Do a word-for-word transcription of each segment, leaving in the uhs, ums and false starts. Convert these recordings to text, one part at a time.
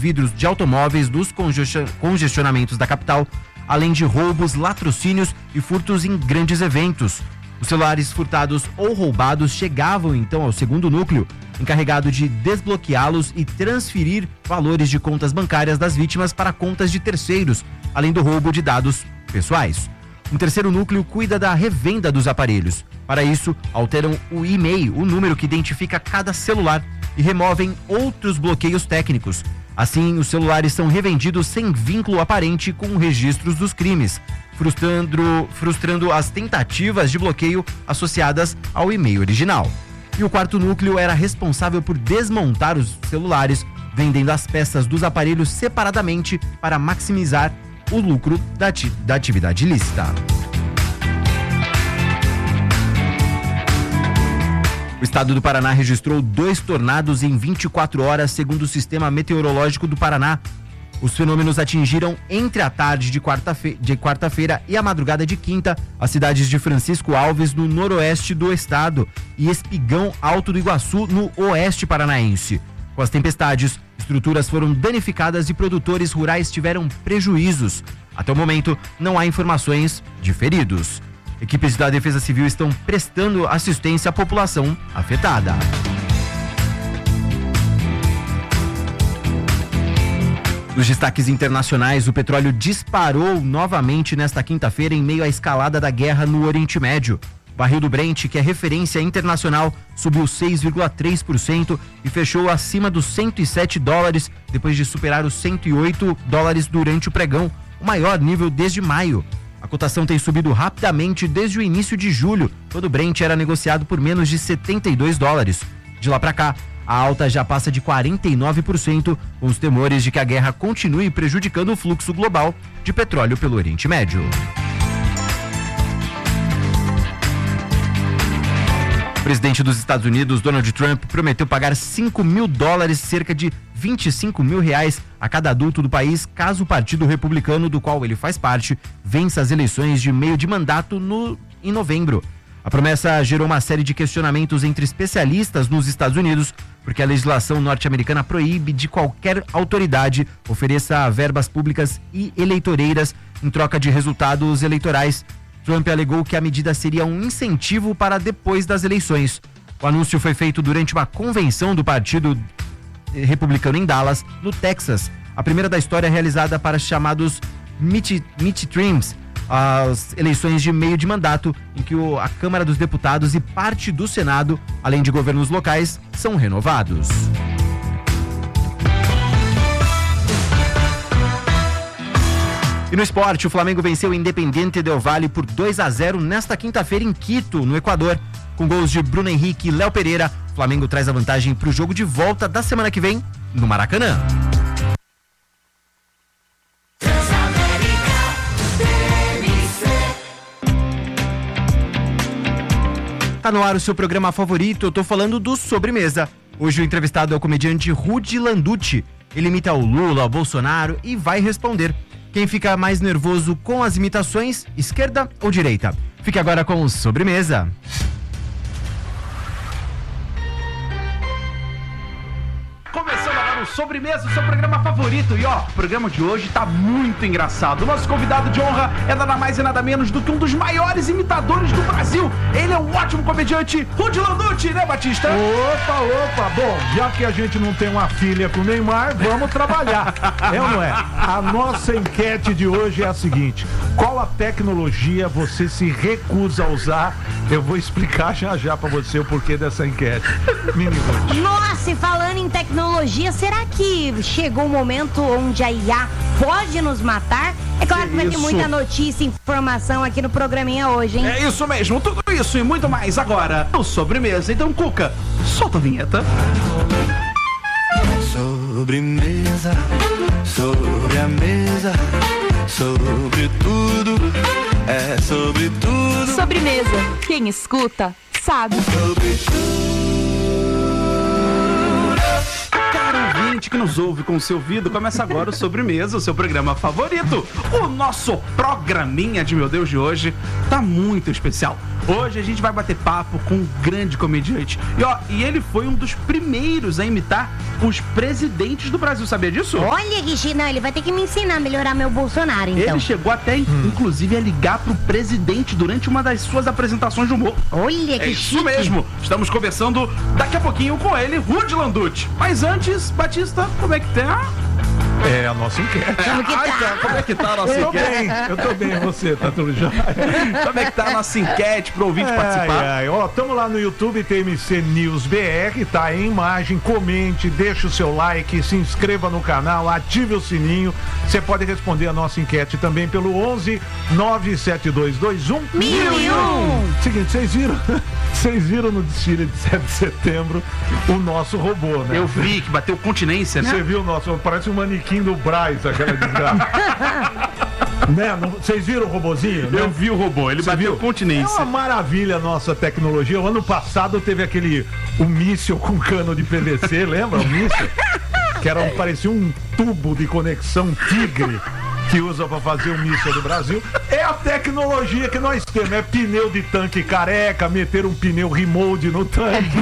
vidros de automóveis nos congestionamentos da capital, além de roubos, latrocínios e furtos em grandes eventos. Os celulares furtados ou roubados chegavam então ao segundo núcleo, encarregado de desbloqueá-los e transferir valores de contas bancárias das vítimas para contas de terceiros, além do roubo de dados pessoais. Um terceiro núcleo cuida da revenda dos aparelhos. Para isso, alteram o e-mail, o número que identifica cada celular, e removem outros bloqueios técnicos. Assim, os celulares são revendidos sem vínculo aparente com registros dos crimes, frustrando, frustrando as tentativas de bloqueio associadas ao e-mail original. E o quarto núcleo era responsável por desmontar os celulares, vendendo as peças dos aparelhos separadamente para maximizar o lucro da, ati- da atividade ilícita. O estado do Paraná registrou dois tornados em vinte e quatro horas, segundo o Sistema Meteorológico do Paraná. Os fenômenos atingiram entre a tarde de quarta-feira, de quarta-feira e a madrugada de quinta as cidades de Francisco Alves, no noroeste do estado, e Espigão Alto do Iguaçu, no oeste paranaense. Com as tempestades, estruturas foram danificadas e produtores rurais tiveram prejuízos. Até o momento, não há informações de feridos. Equipes da Defesa Civil estão prestando assistência à população afetada. Nos destaques internacionais, o petróleo disparou novamente nesta quinta-feira em meio à escalada da guerra no Oriente Médio. O barril do Brent, que é referência internacional, subiu seis vírgula três por cento e fechou acima dos cento e sete dólares, depois de superar os cento e oito dólares durante o pregão, o maior nível desde maio. A cotação tem subido rapidamente desde o início de julho, quando o Brent era negociado por menos de setenta e dois dólares. De lá para cá, a alta já passa de quarenta e nove por cento, com os temores de que a guerra continue prejudicando o fluxo global de petróleo pelo Oriente Médio. O presidente dos Estados Unidos, Donald Trump, prometeu pagar cinco mil dólares, cerca de vinte e cinco mil reais, a cada adulto do país, caso o Partido Republicano, do qual ele faz parte, vença as eleições de meio de mandato no, em novembro. A promessa gerou uma série de questionamentos entre especialistas nos Estados Unidos, porque a legislação norte-americana proíbe de qualquer autoridade ofereça verbas públicas e eleitoreiras em troca de resultados eleitorais. Trump alegou que a medida seria um incentivo para depois das eleições. O anúncio foi feito durante uma convenção do Partido Republicano em Dallas, no Texas, a primeira da história realizada para os chamados midterms, as eleições de meio de mandato, em que a Câmara dos Deputados e parte do Senado, além de governos locais, são renovados. E no esporte, o Flamengo venceu o Independiente del Valle por dois a zero nesta quinta-feira em Quito, no Equador. Com gols de Bruno Henrique e Léo Pereira, o Flamengo traz a vantagem para o jogo de volta da semana que vem, no Maracanã. Tá no ar o seu programa favorito, eu tô falando do Sobremesa. Hoje o entrevistado é o comediante Rudy Landucci. Ele imita o Lula, o Bolsonaro e vai responder. Quem fica mais nervoso com as imitações, esquerda ou direita? Fique agora com o Sobremesa. Começando agora o Sobremesa, o seu programa favorito. E ó, o programa de hoje tá muito engraçado. O nosso convidado de honra é nada mais e nada menos do que um dos maiores imitadores do Brasil. Ele é um ótimo comediante, Rudy Landucci, né, Batista? Opa, opa, bom, já que a gente não tem uma filha com o Neymar, vamos trabalhar. É ou não é? A nossa enquete de hoje é a seguinte: qual a tecnologia você se recusa a usar? Eu vou explicar já já pra você o porquê dessa enquete. Mini Rudy. Nossa, e falando em tecnologia, será que chegou o momento onde a I A pode nos matar? É claro que vai ter muita notícia e informação aqui no programinha hoje, hein? É isso mesmo, tudo isso e muito mais agora no Sobremesa. Então, Cuca, solta a vinheta. Sobremesa, sobre a mesa, sobre tudo, é sobre tudo. Sobremesa, quem escuta, sabe. Sobre tudo. Caro ouvinte, ouvinte que nos ouve com o seu ouvido, começa agora o Sobremesa, o seu programa favorito. O nosso programinha de meu Deus de hoje tá muito especial. Hoje a gente vai bater papo com um grande comediante. E, ó, e ele foi um dos primeiros a imitar os presidentes do Brasil, sabia disso? Olha, Guixi, não, ele vai ter que me ensinar a melhorar meu Bolsonaro, então. Ele chegou até, hum. inclusive, a ligar pro presidente durante uma das suas apresentações de humor. Olha, que É isso chique. mesmo. Estamos conversando daqui a pouquinho com ele, Rudy Landucci. Mas antes, Batista, como é que tá? É a nossa enquete. Como que Ai, tá? tá, como é que tá a nossa Eu tô enquete? bem, eu tô bem, você, tá tudo já? Como é que tá a nossa enquete pro ouvinte participar? Ai, ai. Ó, tamo lá no YouTube, T M C News B R, tá em imagem, comente, deixa o seu like, se inscreva no canal, ative o sininho. Você pode responder a nossa enquete também pelo onze nove sete dois dois um Mil e um. Seguinte, vocês viram, vocês viram no desfile de sete de setembro o nosso robô, né? Eu vi que bateu continência, né? Você viu o nosso, parece um manequim do Braz, aquela desgraça. Né? Não- Vocês viram o robozinho? né? Eu vi o robô, ele Você bateu viu? É continência. uma maravilha a nossa tecnologia. O ano passado teve aquele o míssil com cano de P V C, lembra o míssil? Que era, um- parecia um tubo de conexão tigre que usa para fazer o míssil do Brasil. É a tecnologia que nós temos. É pneu de tanque careca, meter um pneu remold no tanque.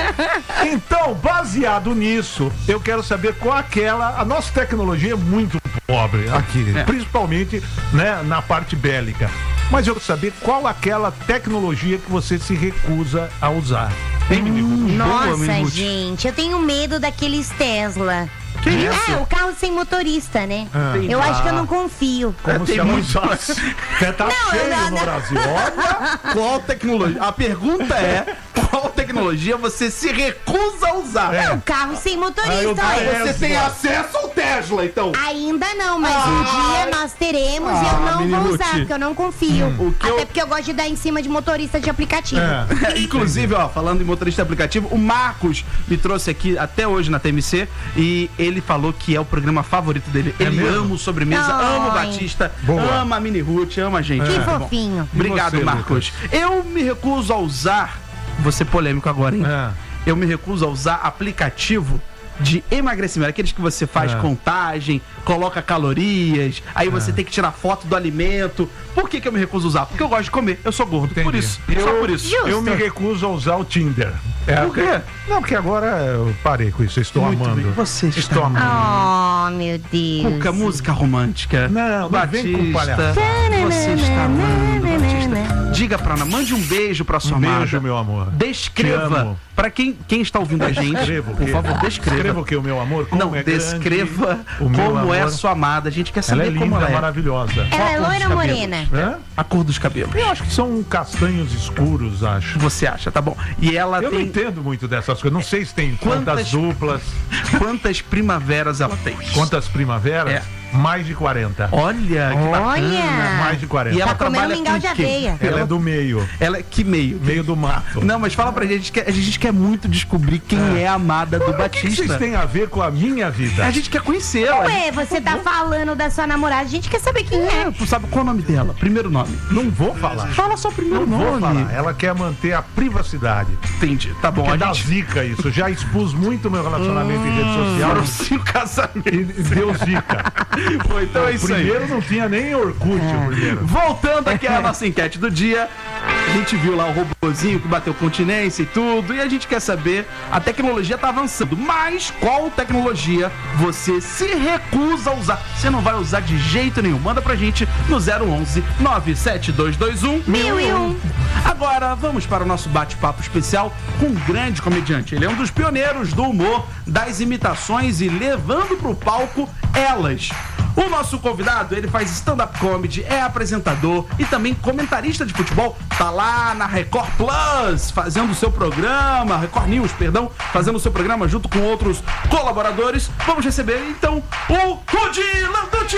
Então, baseado nisso, eu quero saber qual aquela... A nossa tecnologia é muito pobre aqui, É. principalmente, né, na parte bélica. Mas eu quero saber qual aquela tecnologia que você se recusa a usar. Hein, menino? Nossa, Minuto. gente, eu tenho medo daqueles Tesla. Que isso? É, o carro sem motorista, né? Ah. Eu acho que eu não confio. Como É, se tem ela muito- usasse. Você tá Não, cheio não, no não. Brasil. Olha, Qual tecnologia? A pergunta é: qual tecnologia você se recusa a usar? É. O carro sem Ah, eu motorista, dou ué. essa. Você tem acesso ao Tesla, então. Ainda não, mas um dia nós teremos e Ah, eu não vou Minimuti. usar, porque eu não confio. O que Até eu- porque eu gosto de dar em cima de motorista de aplicativo. É. Inclusive, ó, falando em motorista aplicativo, o Marcos me trouxe aqui até hoje na T M C e ele falou que é o programa favorito dele. É Ele mesmo? ama o Sobremesa, Ai. ama o Batista, Boa. ama a Mini Ruth, ama a gente. Que Tá bom. fofinho. Obrigado, E você, Marcos. Eu me recuso a usar, vou ser polêmico agora, hein? É. Eu me recuso a usar aplicativo de emagrecimento, aqueles que você faz É. contagem, coloca calorias, aí você tem que tirar foto do alimento. Por que que eu me recuso a usar? Porque eu gosto de comer, eu sou gordo, por Entendi. isso, Eu, só por isso. Justo. eu me recuso a usar o Tinder. É, Por quê? Não, porque agora eu parei com isso. Eu estou Muito amando. bem. Você está Estou amando. Oh, meu Deus. Cuca, música romântica. Não, não vem com palhaçada. Você está amando, Batista. Diga pra Ana, mande um beijo pra sua Um amada. beijo, meu amor. Te Descreva. amo. Pra quem, quem está ouvindo a gente, Descreva o por quê? favor, descreva. Descreva o que, o meu amor? Como Não, é descreva grande, o meu como é amor. sua amada. A gente quer Ela saber é linda, como ela é. maravilhosa. Ela é Qual a cor loira dos ou cabelos? morena? Hã? A cor dos cabelos. Eu acho que são castanhos escuros, acho. Você acha, tá bom. E ela Eu não tem entendo muito dessas coisas. Não sei se tem Quantas- quantas duplas, quantas primaveras ela tem? quantas primaveras. É. Mais de quarenta. Olha, que bacana. Olha. Mais de quarenta. E ela Tá comendo trabalha mingau com de o quê? aveia. Ela é do meio. Ela é que meio? Meio do mato. Não, mas fala pra gente, a gente quer, a gente quer muito descobrir quem é, a amada do O que que Batista. vocês têm a ver com a minha vida? A gente quer conhecê-la. Ué, você tá falando da sua namorada, a gente quer saber quem é. Tu sabe qual é o nome dela? Primeiro nome. Não vou falar. Fala só o primeiro Não vou nome. falar. Ela quer manter a privacidade. Entendi. Tá bom, Que a dá gente... zica isso. Já expus muito meu relacionamento em rede social. Foram cinco casamentos. E deu zica. Pô, então é O isso aí. primeiro não tinha nem Orkut, o primeiro. Voltando aqui à nossa enquete do dia, a gente viu lá o robozinho que bateu continência e tudo, e a gente quer saber, a tecnologia tá avançando, mas qual tecnologia você se recusa a usar? Você não vai usar de jeito nenhum. Manda pra gente no zero onze nove sete dois dois um Mil e um. Agora vamos para o nosso bate-papo especial com um grande comediante. Ele é um dos pioneiros do humor, das imitações e levando pro palco elas. O nosso convidado, ele faz stand-up comedy, é apresentador e também comentarista de futebol. Tá lá na Record Plus, fazendo o seu programa, Record News, perdão, fazendo o seu programa junto com outros colaboradores. Vamos receber, então, o Rudy Landucci!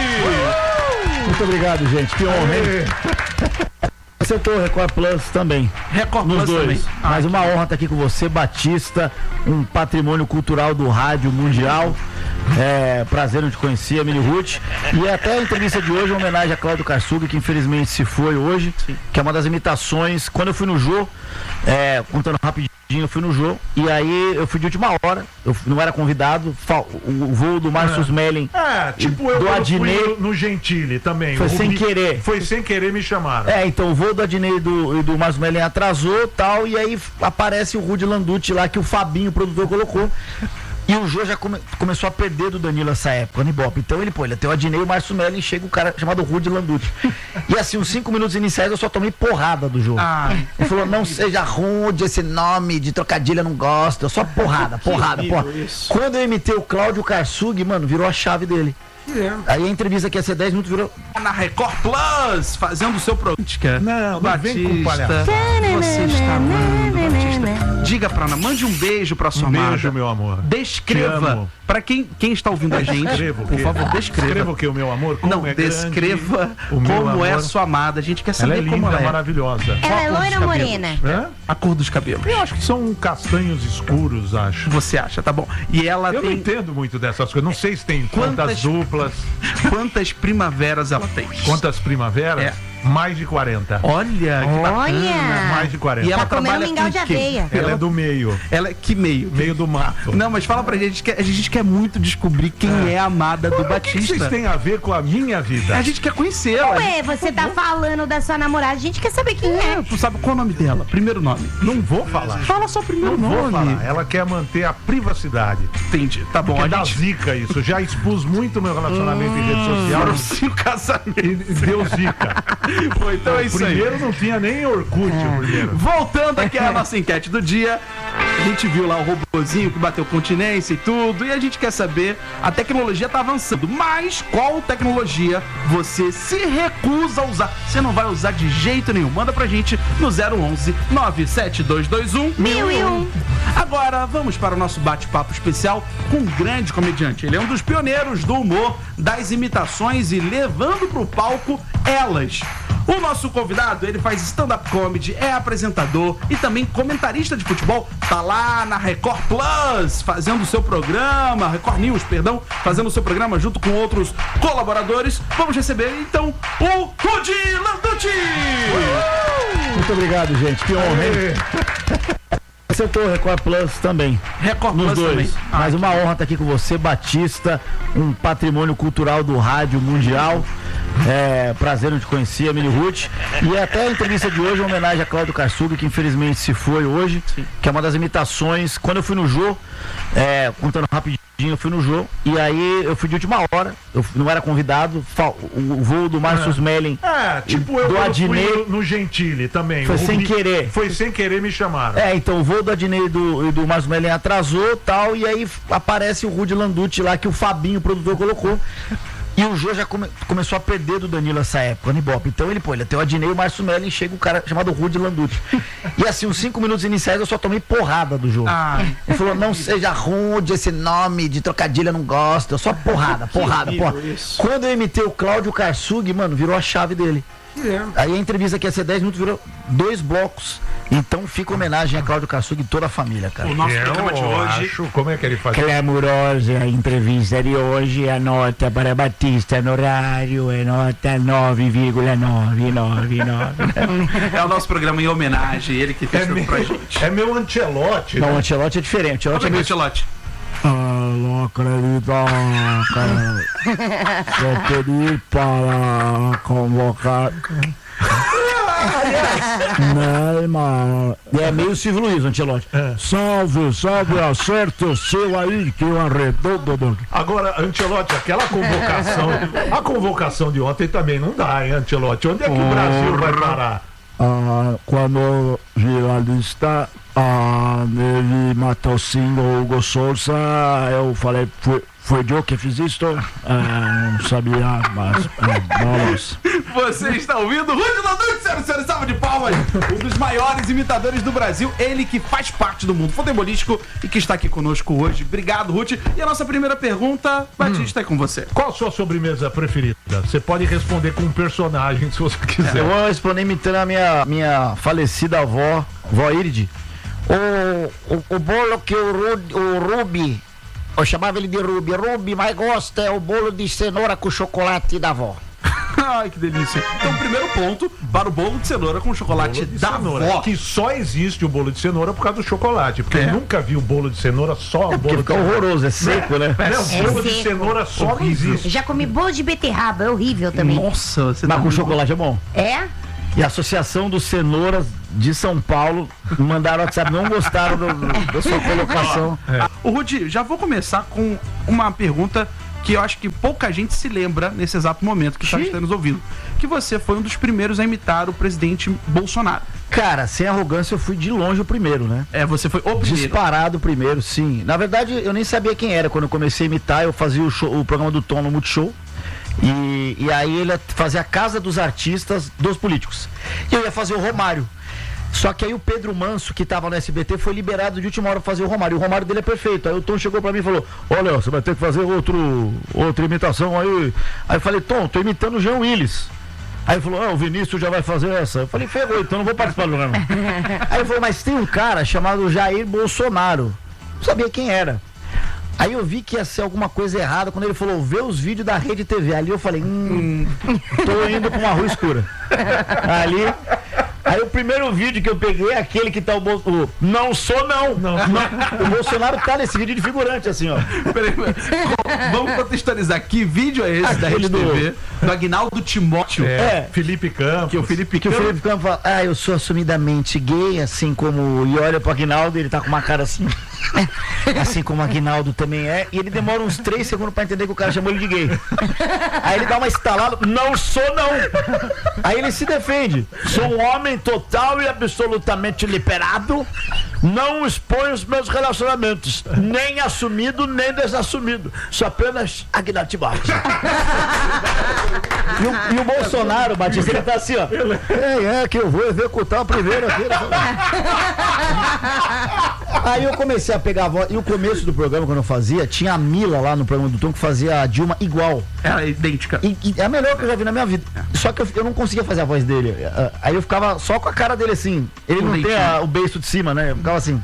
Muito obrigado, gente. Que honra, hein? Acertou o Record Plus também. Record Nos Plus dois. também. Ah, Mas uma honra estar aqui com você, Batista, um patrimônio cultural do rádio mundial. É, prazer em te conhecer, a Mini Ruth. E até a entrevista de hoje é uma homenagem a Cláudio Karsug, que infelizmente se foi hoje, Sim. que é uma das imitações. Quando eu fui no Jô, é, contando rapidinho, eu fui no Jô, e aí eu fui de última hora, eu não era convidado, o voo do Márcio Smelling. É, tipo eu do Adnet, fui no, no Gentili também. Foi sem querer. Foi sem querer, me chamaram. É, então o voo do Adnet e do, do Márcio Smelling atrasou tal, e aí aparece o Rudy Landucci lá, que o Fabinho, o produtor, colocou. E o Jô já come, começou a perder do Danilo nessa época, no Ibope. Então ele, pô, ele tem o Adnet e o Márcio Smelling, chega o cara chamado Rudy Landucci. E assim, os cinco minutos iniciais eu só tomei porrada do Jô. Ah, ele falou, não seja Rudy, esse nome de trocadilho eu não gosto. Só porrada, porrada, porrada. Quando eu imitei o Cláudio Karsug, mano, virou a chave dele. É. Aí a entrevista que ia ser dez minutos virou na Record Plus, fazendo o seu programa. Não, não vem com palhaçada. Você está amando, Batista. Diga pra Ana, mande um beijo pra sua um amada. Beijo, meu amor. Descreva. Pra quem, quem está ouvindo a gente, Descreva por favor, descreva. Descreva o que, o meu amor? Como não, é descreva grande, como é a sua amada. A gente quer saber ela é linda, como ela é. Maravilhosa. Ela é loira ou morena? É? A cor dos cabelos. Eu acho que são castanhos escuros, acho. Você acha, tá bom. E ela Eu tem... não entendo muito dessas coisas. Não sei se tem Quantas... quantas duplas. Quantas primaveras ela tem? Quantas primaveras? É. Mais de quarenta. Olha, que Olha. Mais de quarenta. E ela tá comendo trabalha mingau de com quê? aveia. Ela, ela é do meio. Ela é que meio? Meio do mato. Não, mas fala pra gente, a gente quer, a gente quer muito descobrir quem é, é a amada do Pô, Batista. O que vocês têm a ver com a minha vida? A gente quer conhecê-la. Ué, você tá falando da sua namorada, a gente quer saber quem é. é. Tu sabe qual é o nome dela? Primeiro nome. Não vou falar. Fala só o primeiro Não nome. vou falar. Ela quer manter a privacidade. Entendi. Tá bom. Porque a dá gente... zica isso. Já expus muito meu relacionamento hum, em rede social. Foram cinco casamentos. E deu zica. Pô, então é isso aí. Primeiro não tinha nem Orkut, é. o primeiro. Voltando aqui à nossa enquete do dia, a gente viu lá o robozinho que bateu continência e tudo, e a gente quer saber, a tecnologia tá avançando, mas qual tecnologia você se recusa a usar? Você não vai usar de jeito nenhum. Manda pra gente no zero onze, nove sete dois dois um, mil e um. Agora vamos para o nosso bate-papo especial com um grande comediante. Ele é um dos pioneiros do humor, das imitações e levando pro palco elas. O nosso convidado, ele faz stand-up comedy, é apresentador e também comentarista de futebol. Tá lá na Record Plus, fazendo o seu programa, Record News, perdão, fazendo o seu programa junto com outros colaboradores. Vamos receber, então, o Rudy Landucci! Muito obrigado, gente. Que honra, hein? Acertou o Record Plus também. Record Nos Plus dois. também. Ah, Mas uma honra estar aqui com você, Batista, um patrimônio cultural do rádio mundial. É, prazer em te conhecer, a Mini Ruth. E até a entrevista de hoje é uma homenagem a Cláudio Karsug, que infelizmente se foi hoje, Sim. que é uma das imitações. Quando eu fui no Jô, é, contando rapidinho, eu fui no Jô, e aí eu fui de última hora, eu não era convidado, o voo do Márcio é. Smelling. É, tipo eu do Adnet, fui no, no Gentili também. Foi sem querer. Foi sem querer, me chamaram. É, então o voo do Adnet e do, do Márcio Smelling atrasou tal, e aí aparece o Rudy Landucci lá, que o Fabinho, o produtor, colocou. E o Jô já come, começou a perder do Danilo nessa época, no Ibope. Então ele, pô, ele tem o Adnet e o Márcio Smelling, chega o cara chamado Rudy Landucci. E assim, os cinco minutos iniciais eu só tomei porrada do Jô. Ah, ele falou, não seja Rudy, esse nome de trocadilho eu não gosto. Só porrada, porrada, porrada. Quando eu imitei o Cláudio Karsug, mano, virou a chave dele. É. Aí a entrevista que ia ser dez minutos virou dois blocos. Então fica homenagem a Cláudio Karsug e toda a família, cara. O nosso eu programa de hoje. Acho, como é que ele faz? Clamorosa a entrevista de hoje. A nota para Batista no horário é nota nove vírgula nove nove nove. É o nosso programa em homenagem, ele que fez é tudo meu, pra gente. É meu Ancelotti. Não, né? o Ancelotti é diferente. O Ancelotti é, é Ancelotti. Ah, não acredito, cara. Só pedi para convocar Neymar. É meio Silvio Luiz, Ancelotti. É. Salve, salve, acerta o seu aí, que eu arredondo. Agora, Ancelotti, aquela convocação, a convocação de ontem também não dá, hein, Ancelotti? Onde é que o Brasil vai parar? Ah, quando o jornalista ah, ele matou sim o Hugo Souza, eu falei, foi, foi eu que fiz isso? Ah, não sabia, mas ah, vamos. Você está ouvindo Rudy Landucci, senhoras e senhores, salva de palmas, um dos maiores imitadores do Brasil, ele que faz parte do mundo futebolístico e que está aqui conosco hoje. Obrigado, Ruth. E a nossa primeira pergunta, Batista, hum. é com você. Qual a sua sobremesa preferida? Você pode responder com um personagem, se você quiser. Eu vou responder imitando a minha, minha falecida avó, vó Iride. O, o, o bolo que o, Rudy, o Ruby Eu chamava ele de Rubi. Rubi, mas gosta é o bolo de cenoura com chocolate da avó. Ai, que delícia. Então, primeiro ponto para o bolo de cenoura com chocolate da cenoura, avó. que só existe o bolo de cenoura por causa do chocolate. Porque É. eu nunca vi o bolo de cenoura só É o porque bolo fica de cenoura. horroroso, é seco, né? Não, É bolo de seco. cenoura só não existe. Já comi bolo de beterraba, é horrível também. Nossa, você Mas tá com muito- chocolate é bom. É? E a Associação dos Cenouras de São Paulo mandaram WhatsApp, não gostaram do- do- da sua colocação. O Rudi, já vou começar com uma pergunta que eu acho que pouca gente se lembra nesse exato momento que está nos ouvindo. Que você foi um dos primeiros a imitar o presidente Bolsonaro. Cara, sem arrogância, eu fui de longe o primeiro, né? É, você foi o primeiro. Disparado o primeiro, sim. Na verdade, eu nem sabia quem era. Quando eu comecei a imitar, eu fazia o, show- o programa do Tom no Multishow. E, e aí ele fazia a casa dos artistas dos políticos. E eu ia fazer o Romário. Só que aí o Pedro Manso, que tava no S B T, foi liberado de última hora pra fazer o Romário. E o Romário dele é perfeito. Aí o Tom chegou pra mim e falou: olha, você vai ter que fazer outro, outra imitação aí. Aí eu falei: Tom, tô imitando o Jean Willis. Aí ele falou: ah, o Vinícius já vai fazer essa. Eu falei: ferrou, então não vou participar do programa. Aí ele falou: mas tem um cara chamado Jair Bolsonaro. Não sabia quem era. Aí eu vi que ia ser alguma coisa errada quando ele falou: vê os vídeos da Rede T V. Ali eu falei: hum, tô indo pra uma rua escura. Ali. Aí o primeiro vídeo que eu peguei é aquele que tá o Bolsonaro. Não sou não. Não. O Bolsonaro tá nesse vídeo de figurante, assim, ó. Peraí, peraí. Vamos contextualizar. Que vídeo é esse da Aquele Rede do- T V? Do Aguinaldo Timóteo. É, Felipe Campos. Que o Felipe Que o Campos- Felipe Campos fala: ah, eu sou assumidamente gay, assim como. E olha pro Aguinaldo, ele tá com uma cara assim. Assim como o Aguinaldo também é. E ele demora uns três segundos pra entender que o cara chamou ele de gay. Aí ele dá uma estalada: não sou não. Aí ele se defende: sou um homem total e absolutamente liberado. Não exponho os meus relacionamentos, nem assumido, nem desassumido. Sou apenas Aguinaldo Timóteo. E o, e o Bolsonaro, Batista, ele tá assim, ó. É, é que eu vou executar o primeiro aqui. Aí eu comecei a pegar a voz. E o começo do programa, quando eu fazia, tinha a Mila lá no programa do Tom que fazia a Dilma igual. Ela é idêntica. E, e é a melhor que eu já vi na minha vida. Só que eu, eu não conseguia fazer a voz dele. Ah, Aí eu ficava só com a cara dele assim. Ele Com não tem dentinho. a- o beiço de cima, né? Eu ficava assim.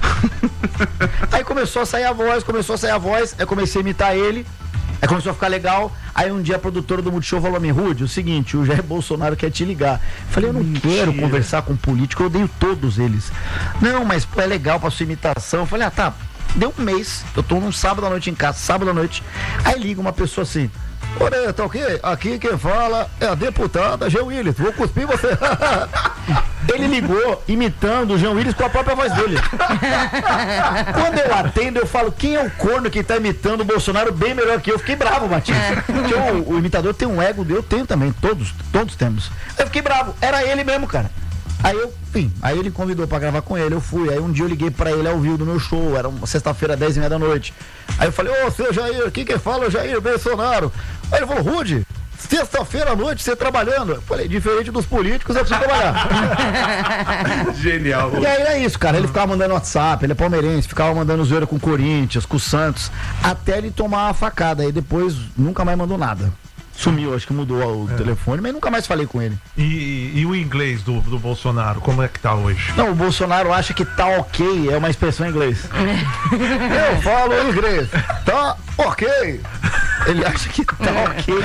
Aí começou a sair a voz, começou a sair a voz. Aí eu comecei a imitar ele. Aí começou a ficar legal. Aí um dia a produtora do Multishow falou: me Rude, o seguinte, o Jair Bolsonaro quer te ligar. Eu falei: eu não quero conversar com político, eu odeio todos eles. Não, mas pô, é legal pra sua imitação. Eu falei: ah, tá. Deu um mês, eu tô num sábado à noite em casa, sábado à noite. Aí liga uma pessoa assim: olha, tá ok? Aqui quem fala é a deputada Jean Willis, vou cuspir você. Ele ligou imitando o Jean Willis com a própria voz dele. Quando eu atendo, eu falo: quem é o corno que tá imitando o Bolsonaro bem melhor que eu? Eu fiquei bravo, Batista. Porque o, o imitador tem um ego, eu tenho também, todos, todos temos. Eu fiquei bravo, era ele mesmo, cara. Aí eu, enfim, aí ele convidou pra gravar com ele, eu fui. Aí um dia eu liguei pra ele ao vivo do meu show, era uma sexta-feira, dez e meia da noite. Aí eu falei: ô, seu Jair, quem que fala é o Jair Bolsonaro. Aí ele falou: Rude, sexta-feira à noite você trabalhando. Eu falei: diferente dos políticos, eu preciso trabalhar. Genial. E aí é isso, cara. Ele ficava mandando WhatsApp, ele é palmeirense, ficava mandando zoeira com o Corinthians, com o Santos, até ele tomar a facada. Aí depois nunca mais mandou nada. Sumiu, acho que mudou o telefone, mas nunca mais falei com ele. E, e o inglês do, do Bolsonaro, como é que tá hoje? Não, o Bolsonaro acha que tá ok é uma expressão em inglês. Eu falo inglês. Tá ok. Ele acha que tá ok.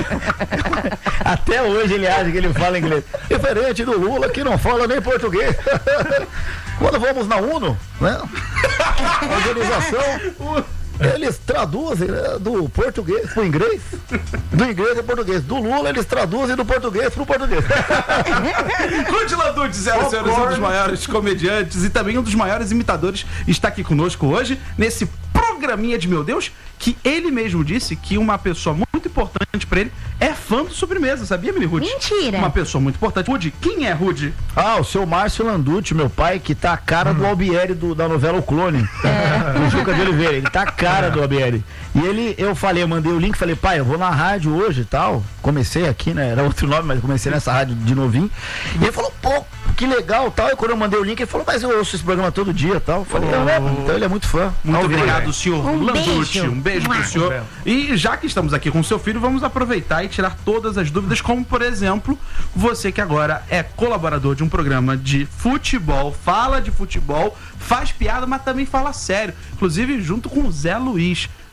Até hoje ele acha que ele fala inglês. Diferente do Lula, que não fala nem português. Quando vamos na UNO, né? Organização. Eles traduzem, né, do português pro inglês, do inglês pro português. Do Lula eles traduzem do português pro português. Rudy Landucci, senhoras e senhores, um dos maiores comediantes e também um dos maiores imitadores, está aqui conosco hoje, nesse programinha de Meu Deus, que ele mesmo disse que uma pessoa muito importante pra ele é fã do Sobremesa, sabia, Mili Rudy? Mentira. Uma pessoa muito importante. Rudy, quem é Rudy? Ah, o seu Márcio Landucci, meu pai, que tá a cara do Albieri do, da novela O Clone. Do Juca de Oliveira. Ele tá a cara do Albieri. E ele, eu falei, eu mandei o link, falei: pai, eu vou na rádio hoje e tal. Comecei aqui, né? Era outro nome, mas comecei nessa rádio de novinho. E ele falou: pô, que legal tal. E quando eu mandei o link, ele falou: mas eu ouço esse programa todo dia e tal. Eu falei: é, né? Então ele é muito fã. Muito Albieri. obrigado, senhor Um Landucci. beijo. Um beijo pro Mua. senhor. E já que estamos aqui com o seu filho, vamos aproveitar e tirar todas as dúvidas, como, por exemplo, você que agora é colaborador de um programa de futebol, fala de futebol, faz piada, mas também fala sério. Inclusive, junto com o Zé Luiz.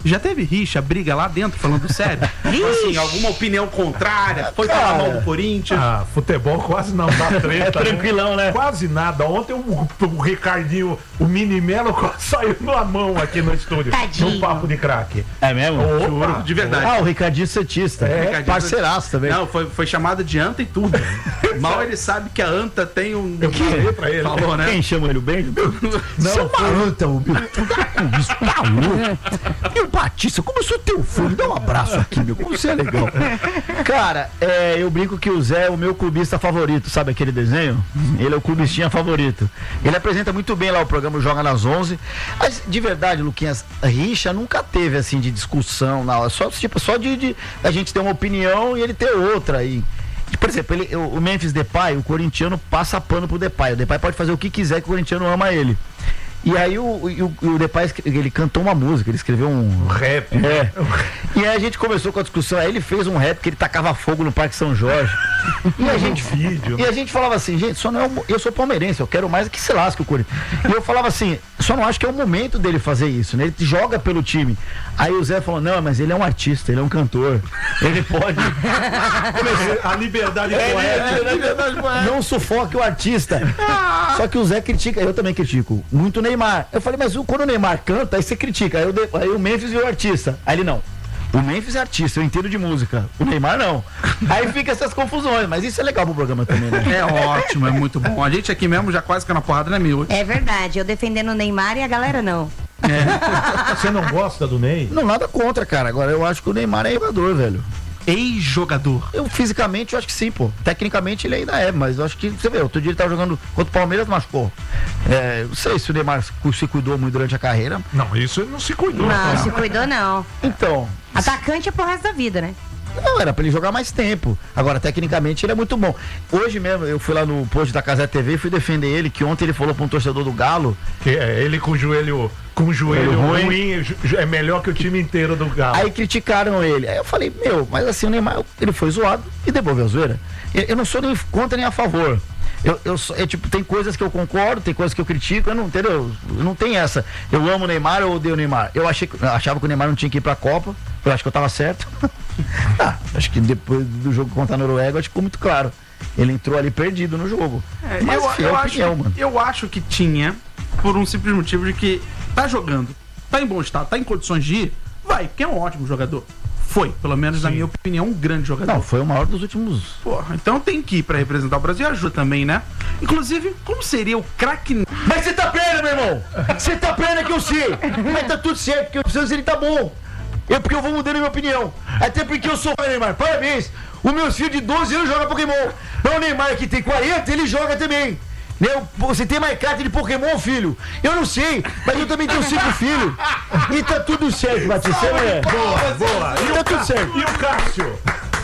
Já teve rixa, briga lá dentro, falando sério? Assim, alguma opinião contrária? Foi falar mal do Corinthians? Ah, futebol quase não dá treta. É tranquilão, né? Quase nada. Ontem o, o Ricardinho, o Mini Melo quase saiu na mão aqui no estúdio. Tadinho. No papo de craque. É mesmo? Opa. De verdade. Ah, o Ricardinho Santista. É, Ricardinho- Parceiraço também. Não, foi, foi chamada de anta e tudo. Mal ele sabe que a anta tem um... Eu falei pra ele. Falou, né? Quem chama ele o Benjo? Não, Seu maranta, o meu. Tu tá com isso, tá louco? E o Batista, como eu sou teu fã, me dá um abraço aqui, meu. Como você é legal. Cara, é, eu brinco que o Zé é o meu clubista favorito, sabe aquele desenho? Ele é o clubistinha favorito. Ele apresenta muito bem lá o programa Joga nas onze. Mas, de verdade, Luquinhas, rixa nunca teve, assim, de discussão, não. Só, tipo, só de, de a gente ter uma opinião e ele ter outra aí. Por exemplo, ele, o Memphis Depay, o corintiano passa pano pro Depay. O Depay pode fazer o que quiser que o corintiano ama ele. E aí o, o, o Depay, ele cantou uma música, ele escreveu um... Rap. É. E aí a gente começou com a discussão, aí ele fez um rap que ele tacava fogo no Parque São Jorge. E a gente, vídeo. e a gente falava assim, gente, só não é o, eu sou palmeirense, eu quero mais que se lasque o Corinthians. E eu falava assim, só não acho que é o momento dele fazer isso, né? Ele joga pelo time. Aí o Zé falou, não, mas ele é um artista, ele é um cantor. Ele pode... A liberdade É, poética. não sufoque o artista. Só que o Zé critica, eu também critico muito o Neymar. Eu falei, mas o- quando o Neymar canta, aí você critica. Aí, eu de- aí o Memphis virou artista. Aí ele não. O Memphis é artista, eu entendo de música. O Neymar não. Aí fica essas confusões, mas isso é legal pro programa também, né? É ótimo, é muito bom. A gente aqui mesmo já quase que na porrada, né, meu? É verdade, eu defendendo o Neymar e a galera não. Você não gosta do Ney? Não, nada contra, cara. Agora eu acho que o Neymar é jogador, velho. Ex-jogador. Eu fisicamente eu acho que sim, pô. Tecnicamente ele ainda é, mas eu acho que, você vê, outro dia ele tava jogando contra o Palmeiras, machucou. É, não sei se o Neymar se cuidou muito durante a carreira. Não, isso ele não se cuidou. Não, cara. se cuidou não. Então, Atacante é pro resto da vida, né? não, era pra ele jogar mais tempo. Agora, tecnicamente, ele é muito bom. Hoje mesmo, eu fui lá no post da Casé T V e fui defender ele, que ontem ele falou pra um torcedor do Galo. Que é, ele com o joelho, com o joelho Joelho ruim. ruim, ju- é melhor que o time inteiro do Galo. Aí criticaram ele. Aí eu falei, meu, mas assim, o Neymar, ele foi zoado e devolveu a zoeira. Eu, eu não sou nem contra nem a favor. Eu, eu, sou- é, tipo, tem coisas que eu concordo, tem coisas que eu critico, eu não, entendeu? Não tem essa. Eu amo o Neymar, eu odeio o Neymar. Eu achei, que- eu achava que o Neymar não tinha que ir pra Copa, eu acho que eu tava certo. Ah, acho que depois do jogo contra a Noruega, acho que ficou muito claro. Ele entrou ali perdido no jogo. É, Mas eu, enfim, eu é acho, opinião, mano. eu acho que tinha, por um simples motivo de que tá jogando, tá em bom estado, tá em condições de ir, vai, porque é um ótimo jogador. Foi, pelo menos na minha opinião, um grande jogador. Não, foi o maior dos últimos. Porra, então tem que ir pra representar o Brasil e ajuda também, né? Inclusive, como seria o craque... Mas você tá plena, meu irmão! Você tá plena que eu sei! Mas tá tudo certo, porque eu preciso ele tá bom! Eu, porque eu vou mudando a minha opinião. Até porque eu sou o Neymar. Parabéns! O meu filho de doze anos joga Pokémon. Não, o Neymar que tem quarenta, ele joga também. Né? Você tem mais carta de Pokémon, filho? Eu não sei, mas eu também tenho cinco filhos. E tá tudo certo, Batista. É. Boa, boa. E Tá o, tudo Cá- certo. e o Cássio?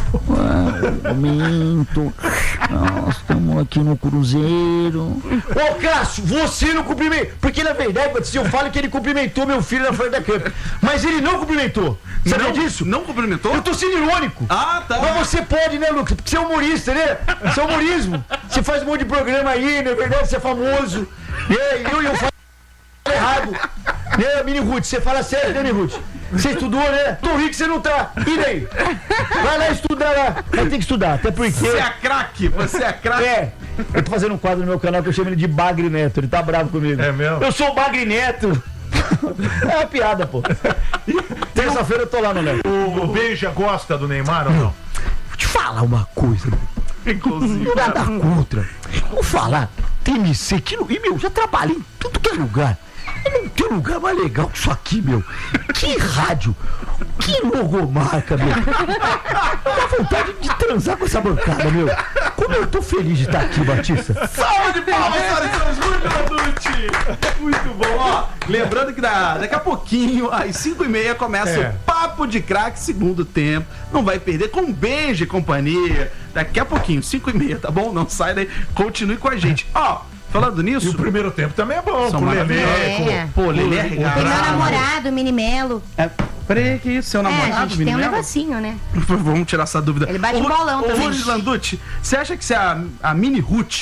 Momento. Nós estamos aqui no Cruzeiro. Ô, Cássio, você não cumprimentou. Porque na verdade, Batista, eu falo que ele cumprimentou meu filho na frente da câmera. Mas ele não cumprimentou. Sabia não, disso? Não cumprimentou? Eu tô sendo irônico. Ah, tá. Mas você pode, né, Lucas? Porque você é humorista, né? Você é humorismo. Você faz um monte de programa aí, na verdade, você é famoso. É, eu, eu falo errado. Né, Mini Ruth? Você fala sério, né, Mini Ruth? Você estudou, né? Tô rico, você não tá. E daí? Vai lá estudar lá. Vai ter que estudar, até porque... Você é craque, você é craque. É, eu tô fazendo um quadro no meu canal que eu chamo ele de Bagre Neto. Ele tá bravo comigo. É mesmo? Eu sou o Bagre Neto. É uma piada, pô. Terça-feira eu tô lá no Léo. O, o Beija gosta do Neymar ou não? Vou te falar uma coisa, meu. Inclusive. Nada contra. Vou falar, T M C, que, lu- e meu, já trabalhei em tudo que é lugar. E não tem lugar mais legal que isso aqui, meu. Que rádio, que logomarca, meu. Dá vontade de transar com essa bancada, meu. Como eu tô feliz de estar aqui, Batista. Salve de palmas, senhoras e senhores, muito adulti. Muito bom, ó. Lembrando que da- daqui a pouquinho, às cinco e meia, começa É. o Papo de Craque, segundo tempo. Não vai perder, com um beijo e companhia. Daqui a pouquinho, cinco e meia, tá bom? Não sai daí, continue com a gente. Ó, falando E nisso... o primeiro tempo também é bom, São com o Lelê. maravilhosos. É. Pô, Lelê é Tem regado. meu namorado, Mini Melo. É, peraí, que isso? Seu É, a namorado, gente tem um menino? negocinho, né? Vamos tirar essa dúvida. Ele bate Ô, um bolão ô, também. Ruth Landucci, você acha que se a, a Mini Ruth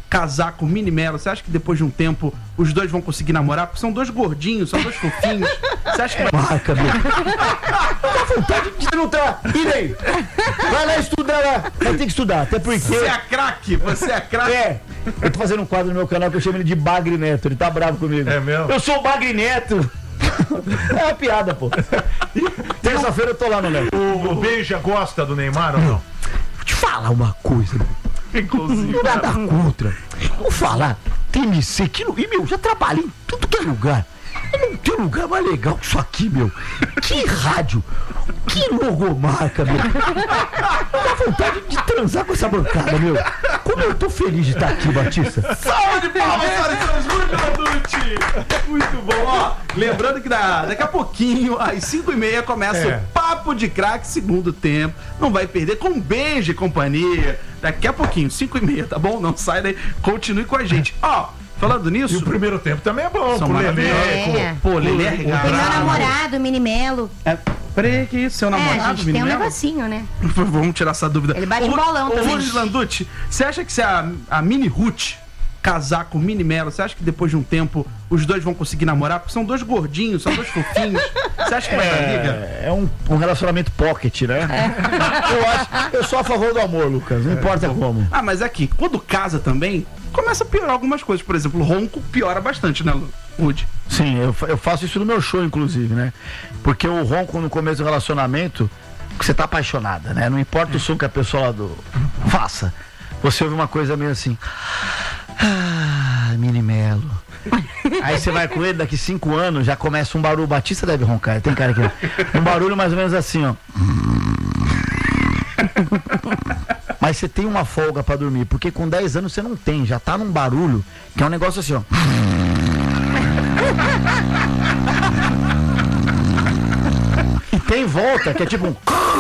casar com Mini Melo, você acha que depois de um tempo os dois vão conseguir namorar? Porque são dois gordinhos, são dois fofinhos. Você acha que vai... Marca, meu. Dá vontade de lutar. E daí? Vai lá estudar lá. Vai ter que estudar, até porque... Você é craque, você é craque. É, eu tô fazendo um quadro no meu canal que eu chamo ele de Bagre Neto, ele tá bravo comigo. É mesmo? Eu sou o Bagre Neto. É uma piada, pô. Terça-feira eu tô lá no Léo. O, o Beija gosta do Neymar ou não? Vou te falar uma coisa, meu. Inclusive. Não nada contra. Vou falar, T M C, que, e meu, já trabalhei em tudo que é lugar. Não tem lugar mais legal que isso aqui, meu. Que rádio, que logomarca, meu. Dá vontade de transar com essa bancada, meu. Como eu tô feliz de estar aqui, Batista. Salve de palmas, senhoras e senhores, muito Landucci. Muito bom, ó. Lembrando que da, daqui a pouquinho, às cinco e meia, começa É. o Papo de Craque, segundo tempo. Não vai perder, com um beijo e companhia. Daqui a pouquinho, cinco e meia, tá bom? Não sai daí, continue com a gente. Ó, falando E nisso... o primeiro tempo também é bom, São com o Lelê. maravilhosos. É. Pô, Lelê é Tem meu regado. namorado, Mini Melo. É, peraí, que isso, seu É, namorado, a gente Mini tem um Melo? negocinho, né? Vamos tirar essa dúvida. Ele bate Ô, um bolão ô, também. Luiz Landucci, você acha que se a, a Mini Ruth casar com o Mini Melo, você acha que depois de um tempo os dois vão conseguir namorar? Porque são dois gordinhos, são dois fofinhos. Você acha que vai dar liga? É, é um, um relacionamento pocket, né? Eu acho, eu sou a favor do amor, Lucas, não importa como. Ah, mas aqui, quando casa também, começa a piorar algumas coisas. Por exemplo, o ronco piora bastante, né, Woody? Sim, eu, fa- eu faço isso no meu show, inclusive, né? Porque o ronco no começo do relacionamento, você tá apaixonada, né? Não importa o som que a pessoa lá do... faça. Você ouve uma coisa meio assim... Ah, Mini Melo. Aí você vai com ele, daqui cinco anos já começa um barulho. O Batista deve roncar, tem cara aqui. Um barulho mais ou menos assim, ó. Mas você tem uma folga pra dormir, porque com dez anos você não tem, já tá num barulho que é um negócio assim, ó. E tem volta, que é tipo um...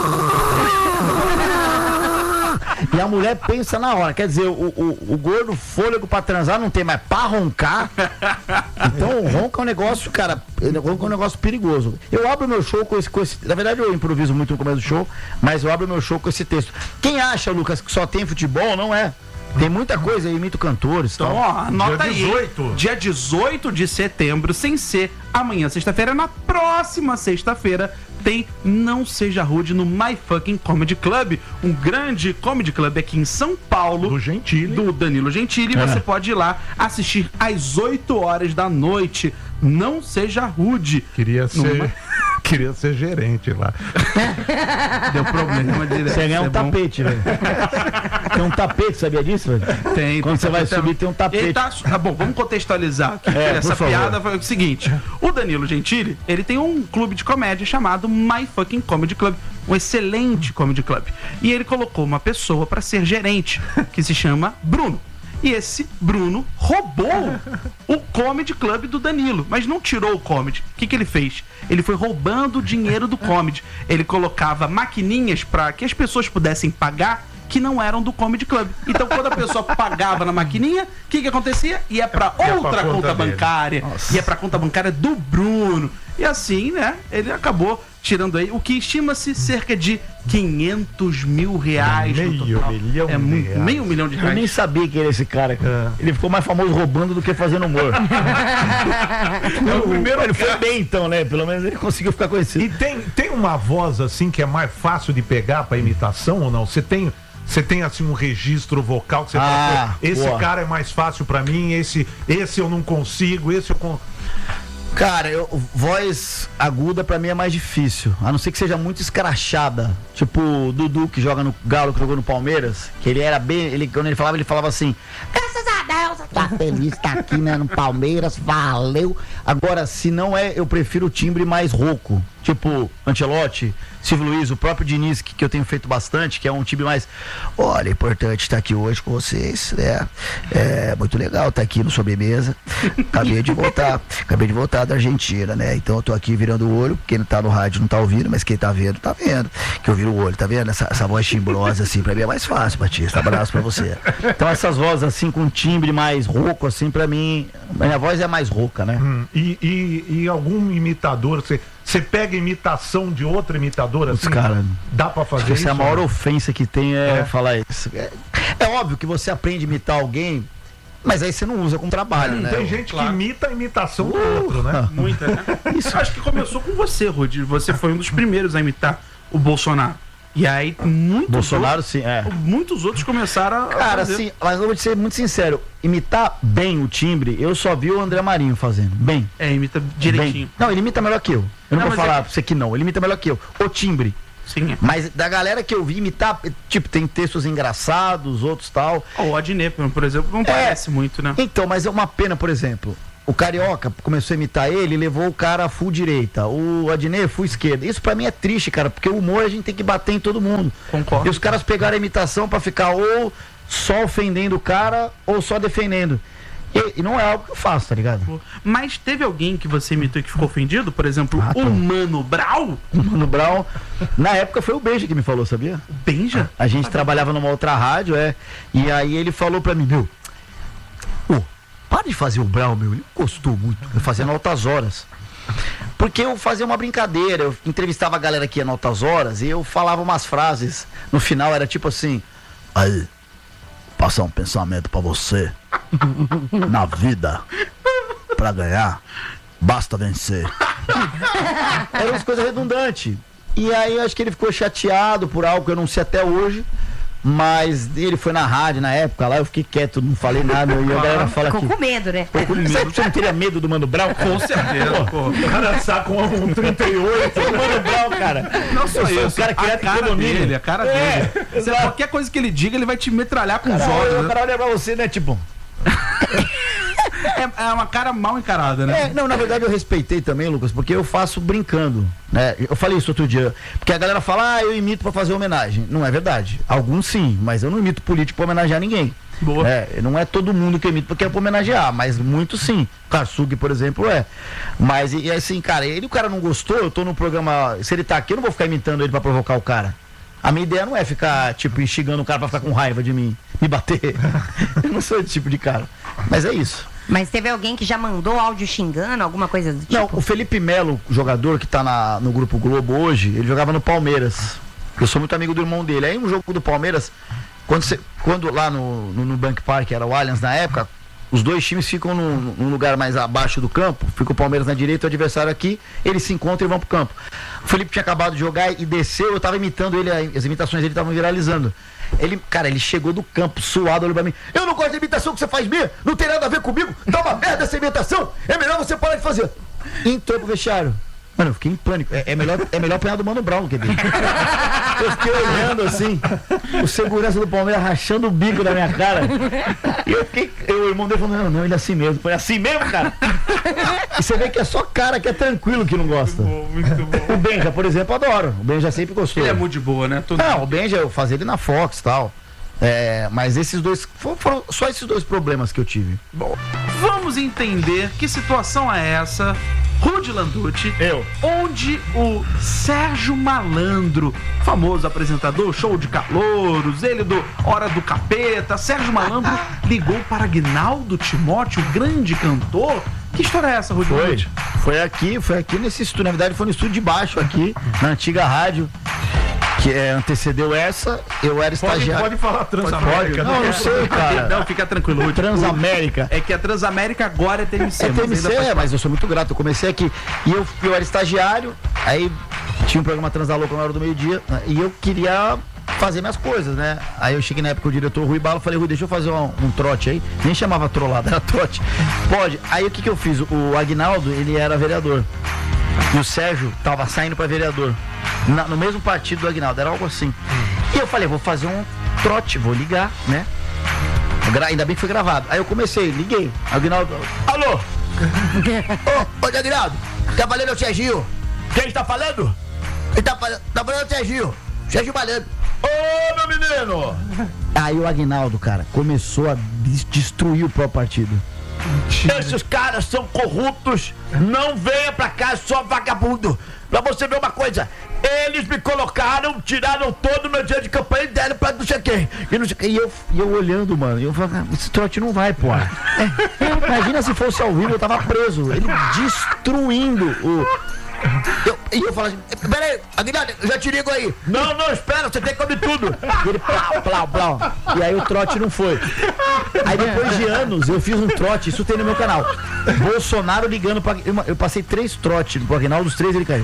E a mulher pensa na hora, quer dizer, o, o, o gordo fôlego pra transar não tem, mas pra roncar. Então o ronco é um negócio, cara, o ronco é um negócio perigoso. Eu abro meu show com esse, com esse. Na verdade, eu improviso muito no começo do show, mas eu abro meu show com esse texto. Quem acha, Lucas, que só tem futebol, não é. Tem muita coisa, eu imito cantores. Então, tal. ó, anota Dia aí. dezoito. Dia dezoito de setembro, sem ser amanhã, sexta-feira, na próxima sexta-feira, tem Não Seja Rude no My Fucking Comedy Club, um grande comedy club aqui em São Paulo. Do Gentili. Do Danilo Gentili. É. Você pode ir lá assistir às oito horas da noite. Não Seja Rude. Queria ser... Numa- Queria ser gerente lá. Deu problema direto. Você ganha um é bom. tapete, velho. Tem um tapete, sabia disso, velho? Tem. Quando tem você vai tapete. subir, tem um tapete. Ele tá, tá bom, vamos contextualizar aqui. É, Essa por favor. piada foi o seguinte: o Danilo Gentili, ele tem um clube de comédia chamado My Fucking Comedy Club, um excelente comedy club. E ele colocou uma pessoa pra ser gerente, que se chama Bruno. E esse Bruno roubou o comedy club do Danilo, mas não tirou o comedy. O que, que ele fez? Ele foi roubando o dinheiro do comedy. Ele colocava maquininhas para que as pessoas pudessem pagar que não eram do comedy club. Então, quando a pessoa pagava na maquininha, o que, que acontecia? Ia para Ia pra outra conta conta dele. bancária, ia para conta bancária do Bruno. E assim, né? Ele acabou tirando aí o que estima-se cerca de quinhentos mil reais. no Meio total. milhão é de muito, reais. meio milhão de Eu reais. nem sabia que era esse cara, cara. Ele ficou mais famoso roubando do que fazendo humor. o primeiro ele foi bem, então, né? Pelo menos ele conseguiu ficar conhecido. E tem, tem uma voz assim que é mais fácil de pegar pra imitação ou não? Você tem, você tem assim um registro vocal que você Ah, fala, pô, esse boa. cara é mais fácil pra mim, esse, esse eu não consigo, esse eu con... Cara, eu, voz aguda pra mim é mais difícil. A não ser que seja muito escrachada. Tipo o Dudu que joga no Galo, que jogou no Palmeiras. Que ele era bem. Ele, quando ele falava, ele falava assim. Graças a Deus, tá feliz, tá aqui né, no Palmeiras, valeu. Agora, se não é, eu prefiro o timbre mais rouco. Tipo, Ancelotti, Silvio Luiz, o próprio Diniz, que, que eu tenho feito bastante, que é um time mais. Olha, é importante estar aqui hoje com vocês, né? É muito legal estar aqui no Sobremesa. Acabei de voltar, acabei de voltar da Argentina, né? Então eu tô aqui virando o olho. Quem não tá no rádio não tá ouvindo, mas quem tá vendo, tá vendo. Que eu viro o olho, tá vendo? Essa, essa voz timbrosa, assim, pra mim é mais fácil, Batista. Abraço pra você. Então essas vozes, assim, com timbre mais rouco, assim, pra mim, minha voz é mais rouca, né? Hum, e, e, e algum imitador, você, você pega imitação de outra imitadora, Putz, assim, cara, dá pra fazer Essa isso? é a maior né? ofensa que tem é, É. falar isso. É, é óbvio que você aprende a imitar alguém Mas aí você não usa com trabalho, né? Tem gente Claro. que imita a imitação do outro, né? Muita, né? Isso acho que começou com você, Rudi. Você foi um dos primeiros a imitar o Bolsonaro. E aí, muitos Bolsonaro, outros, sim, é. muitos outros começaram a Cara, fazer. assim, mas eu vou te ser muito sincero, imitar bem o timbre, eu só vi o André Marinho fazendo. Bem. É, imita direitinho. Bem. Não, ele imita melhor que eu. Eu não, Não, vou mas falar é- pra você que não, ele imita melhor que eu. O timbre. Sim, é. Mas da galera que eu vi imitar, tipo, tem textos engraçados, outros tal. O Adnet, por exemplo, não parece muito, né? Então, mas é uma pena, por exemplo. O Carioca começou a imitar ele e levou o cara a full direita. O Adnet full esquerda. Isso pra mim é triste, cara, porque o humor a gente tem que bater em todo mundo. Concordo. E os caras pegaram a imitação pra ficar ou só ofendendo o cara ou só defendendo. E, e não é algo que eu faço, tá ligado? Mas teve alguém que você imitou e que ficou ofendido? Por exemplo, Ah, tá. o Mano Brown? O Mano Brown, na época foi o Benja que me falou, sabia? O Benja? A gente trabalhava numa outra rádio, é. E aí ele falou pra mim, meu, ô, para de fazer o Brown, meu. Ele gostou muito. Eu fazia no Altas Horas. Porque eu fazia uma brincadeira, eu entrevistava a galera que ia no Altas Horas e eu falava umas frases. No final era tipo assim, aí, passar um pensamento pra você. Na vida, pra ganhar, basta vencer. Eram umas coisas redundantes. E aí eu acho que ele ficou chateado por algo que eu não sei até hoje. Mas ele foi na rádio na época lá, eu fiquei quieto, não falei nada. E a galera fala Ficou que. com medo, né? Pô, você você não teria medo do Mano Brown? Cara? Com certeza, pô. O cara saca um trinta e oito. O Mano Brown, cara. Não sou Eu sou eu, o cara a criado em cara condomínio. dele, a cara É, dele. Você, exato. qualquer coisa que ele diga, ele vai te metralhar com os Cara, olhos. o né? cara olha pra você, né? Tipo. É, é uma cara mal encarada, né? É, não, na verdade eu respeitei também, Lucas, porque eu faço brincando, né? Eu falei isso outro dia, porque a galera fala, ah, eu imito pra fazer homenagem. Não é verdade. Alguns sim, mas eu não imito político pra homenagear ninguém. Boa. É, não é todo mundo que eu imito porque é pra homenagear, mas muito sim. Karsug, por exemplo, é. Mas, e assim, cara, ele o cara não gostou, eu tô no programa, se ele tá aqui, eu não vou ficar imitando ele pra provocar o cara. A minha ideia não é ficar, tipo, instigando o cara pra ficar com raiva de mim, me bater. Eu não sou esse tipo de cara. Mas é isso. Mas teve alguém que já mandou áudio xingando, alguma coisa do tipo? Não, o Felipe Melo, jogador que tá na, no Grupo Globo hoje, ele jogava no Palmeiras. Eu sou muito amigo do irmão dele. Aí um jogo do Palmeiras, quando, cê, quando lá no, no, no Bank Park, era o Allianz na época, os dois times ficam num, num lugar mais abaixo do campo, fica o Palmeiras na direita e o adversário aqui, eles se encontram e vão pro campo. O Felipe tinha acabado de jogar e desceu, eu tava imitando ele, as imitações dele estavam viralizando. Ele, cara, ele chegou do campo suado, olhou pra mim, eu não gosto da imitação que você faz minha, não tem nada a ver comigo, tá uma merda essa imitação, é melhor você parar de fazer. E entrou pro vestiário. Mano, eu fiquei em pânico. É, é, melhor, é melhor apanhar do Mano Brown do que dele. Eu fiquei olhando assim, o segurança do Palmeiras rachando o bico da minha cara. E eu fiquei. Eu, o irmão dele falou, não, não, ele é assim mesmo. Foi assim mesmo, cara? E você vê que é só cara que é tranquilo que não gosta. Muito bom. O Benja, por exemplo, adoro. O Benja sempre gostou. Ele é muito de boa, né? Todo Não, o Benja eu fazia ele na Fox e tal. É, mas esses dois. Foram, foram só esses dois problemas que eu tive. Bom, vamos entender que situação é essa, Rudi Landucci, Eu. onde o Sérgio Malandro, famoso apresentador, show de calouros, ele do Hora do Capeta, Sérgio Malandro ligou para Aguinaldo Timóteo, o grande cantor. Que história é essa, Rudi Foi. Landucci? Foi aqui, foi aqui nesse estúdio. Na verdade, foi no estúdio de baixo aqui, na antiga rádio. Que é, antecedeu essa, eu era Pode, estagiário. pode falar Transamérica. Não, não sei, cara. Não, fica tranquilo, Rudi. Transamérica. É que a Transamérica agora é T M C. É mas T M C, ainda faz é, mas eu sou muito grato. Eu comecei aqui e eu, eu era estagiário, aí tinha um programa Transalouca na hora do meio-dia, né, e eu queria fazer minhas coisas, né? Aí eu cheguei na época com o diretor Rui Bala, falei, Rui, deixa eu fazer um, um trote aí. Nem chamava trollada, era trote. Pode. Aí o que que eu fiz? O Aguinaldo, ele era vereador. E o Sérgio tava saindo pra vereador. Na, no mesmo partido do Aguinaldo, era algo assim. E eu falei, vou fazer um trote, vou ligar, né? Gra- ainda bem que foi gravado. Aí eu comecei, liguei. Aguinaldo, alô? Ô, ô, Aguinaldo, tá falando o Serginho? Quem está falando? Ele tá falando, tá falando o Serginho. Sérgio Malandro. Ô, meu menino! Aí o Aguinaldo, cara, começou a des- destruir o próprio partido. Esses caras são corruptos, não venha pra cá, só vagabundo. Pra você ver uma coisa, eles me colocaram, tiraram todo o meu dia de campanha e deram pra não sei quem. E, não sei quem. E, eu, e eu olhando, mano, e eu falava, esse trote não vai, pô. É, imagina se fosse ao vivo, eu tava preso. Ele destruindo o... Eu, e eu falo assim, peraí, Aguinaldo, eu já te ligo aí. Não, não, espera, você tem que comer tudo. E ele, plau, plau, plau. E aí o trote não foi. Aí depois de anos, eu fiz um trote, isso tem no meu canal. Bolsonaro ligando pra... Eu, eu passei três trotes pro Aguinaldo, dos três ele caiu.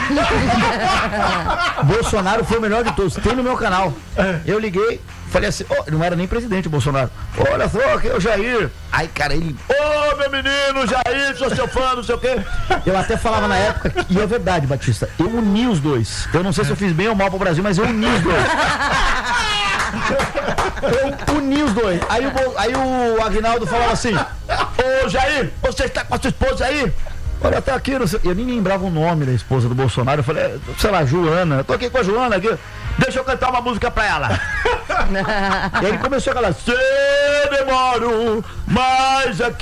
Bolsonaro foi o melhor de todos, tem no meu canal. Eu liguei, falei assim, oh, não era nem presidente o Bolsonaro. Olha só, aqui é o Jair. Aí, cara, ele, ô, oh, meu menino, Jair, sou seu fã, não sei o quê. Eu até falava na época, e é verdade, Batista, eu uni os dois. Eu não sei se eu fiz bem ou mal pro Brasil, mas eu uni os dois. Eu uni os dois. Aí o, aí o Aguinaldo falava assim, ô, oh, Jair, você está com a sua esposa aí? Olha, tá aqui, eu nem lembrava o nome da esposa do Bolsonaro. Eu falei, sei lá, Joana. Eu tô aqui com a Joana aqui. Deixa eu cantar uma música pra ela. E aí ele começou a falar, se demoro, mas aqui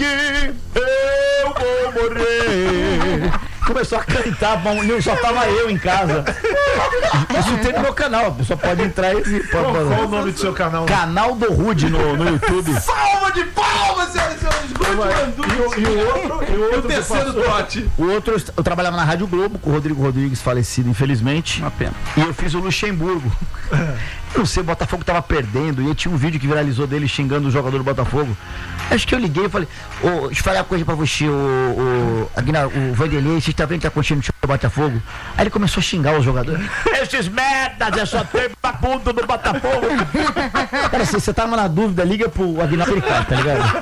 eu vou morrer. Começou a cantar, só tava eu em casa. Isso tem no meu canal, a pessoa pode entrar e... Pode, qual, qual o nome do seu canal? Canal do Rude no, no YouTube. Salva de palmas, senhoras e senhores! E o, e o outro, e o outro o terceiro trote. O outro, eu trabalhava na Rádio Globo com o Rodrigo Rodrigues, falecido, infelizmente. Uma pena. E eu fiz o Luxemburgo. Eu não sei, o Botafogo tava perdendo. E aí tinha um vídeo que viralizou dele xingando o jogador do Botafogo. Acho que eu liguei e falei, ô, oh, deixa eu falar uma coisa pra você, o, o, o Vanderlei, você tá vendo que tá acontecendo no time do Botafogo? Aí ele começou a xingar os jogadores. Esses merdas, é só tempo pra bunda do Botafogo. Cara, se você tava na dúvida, liga pro Aguinaldo, tá ligado?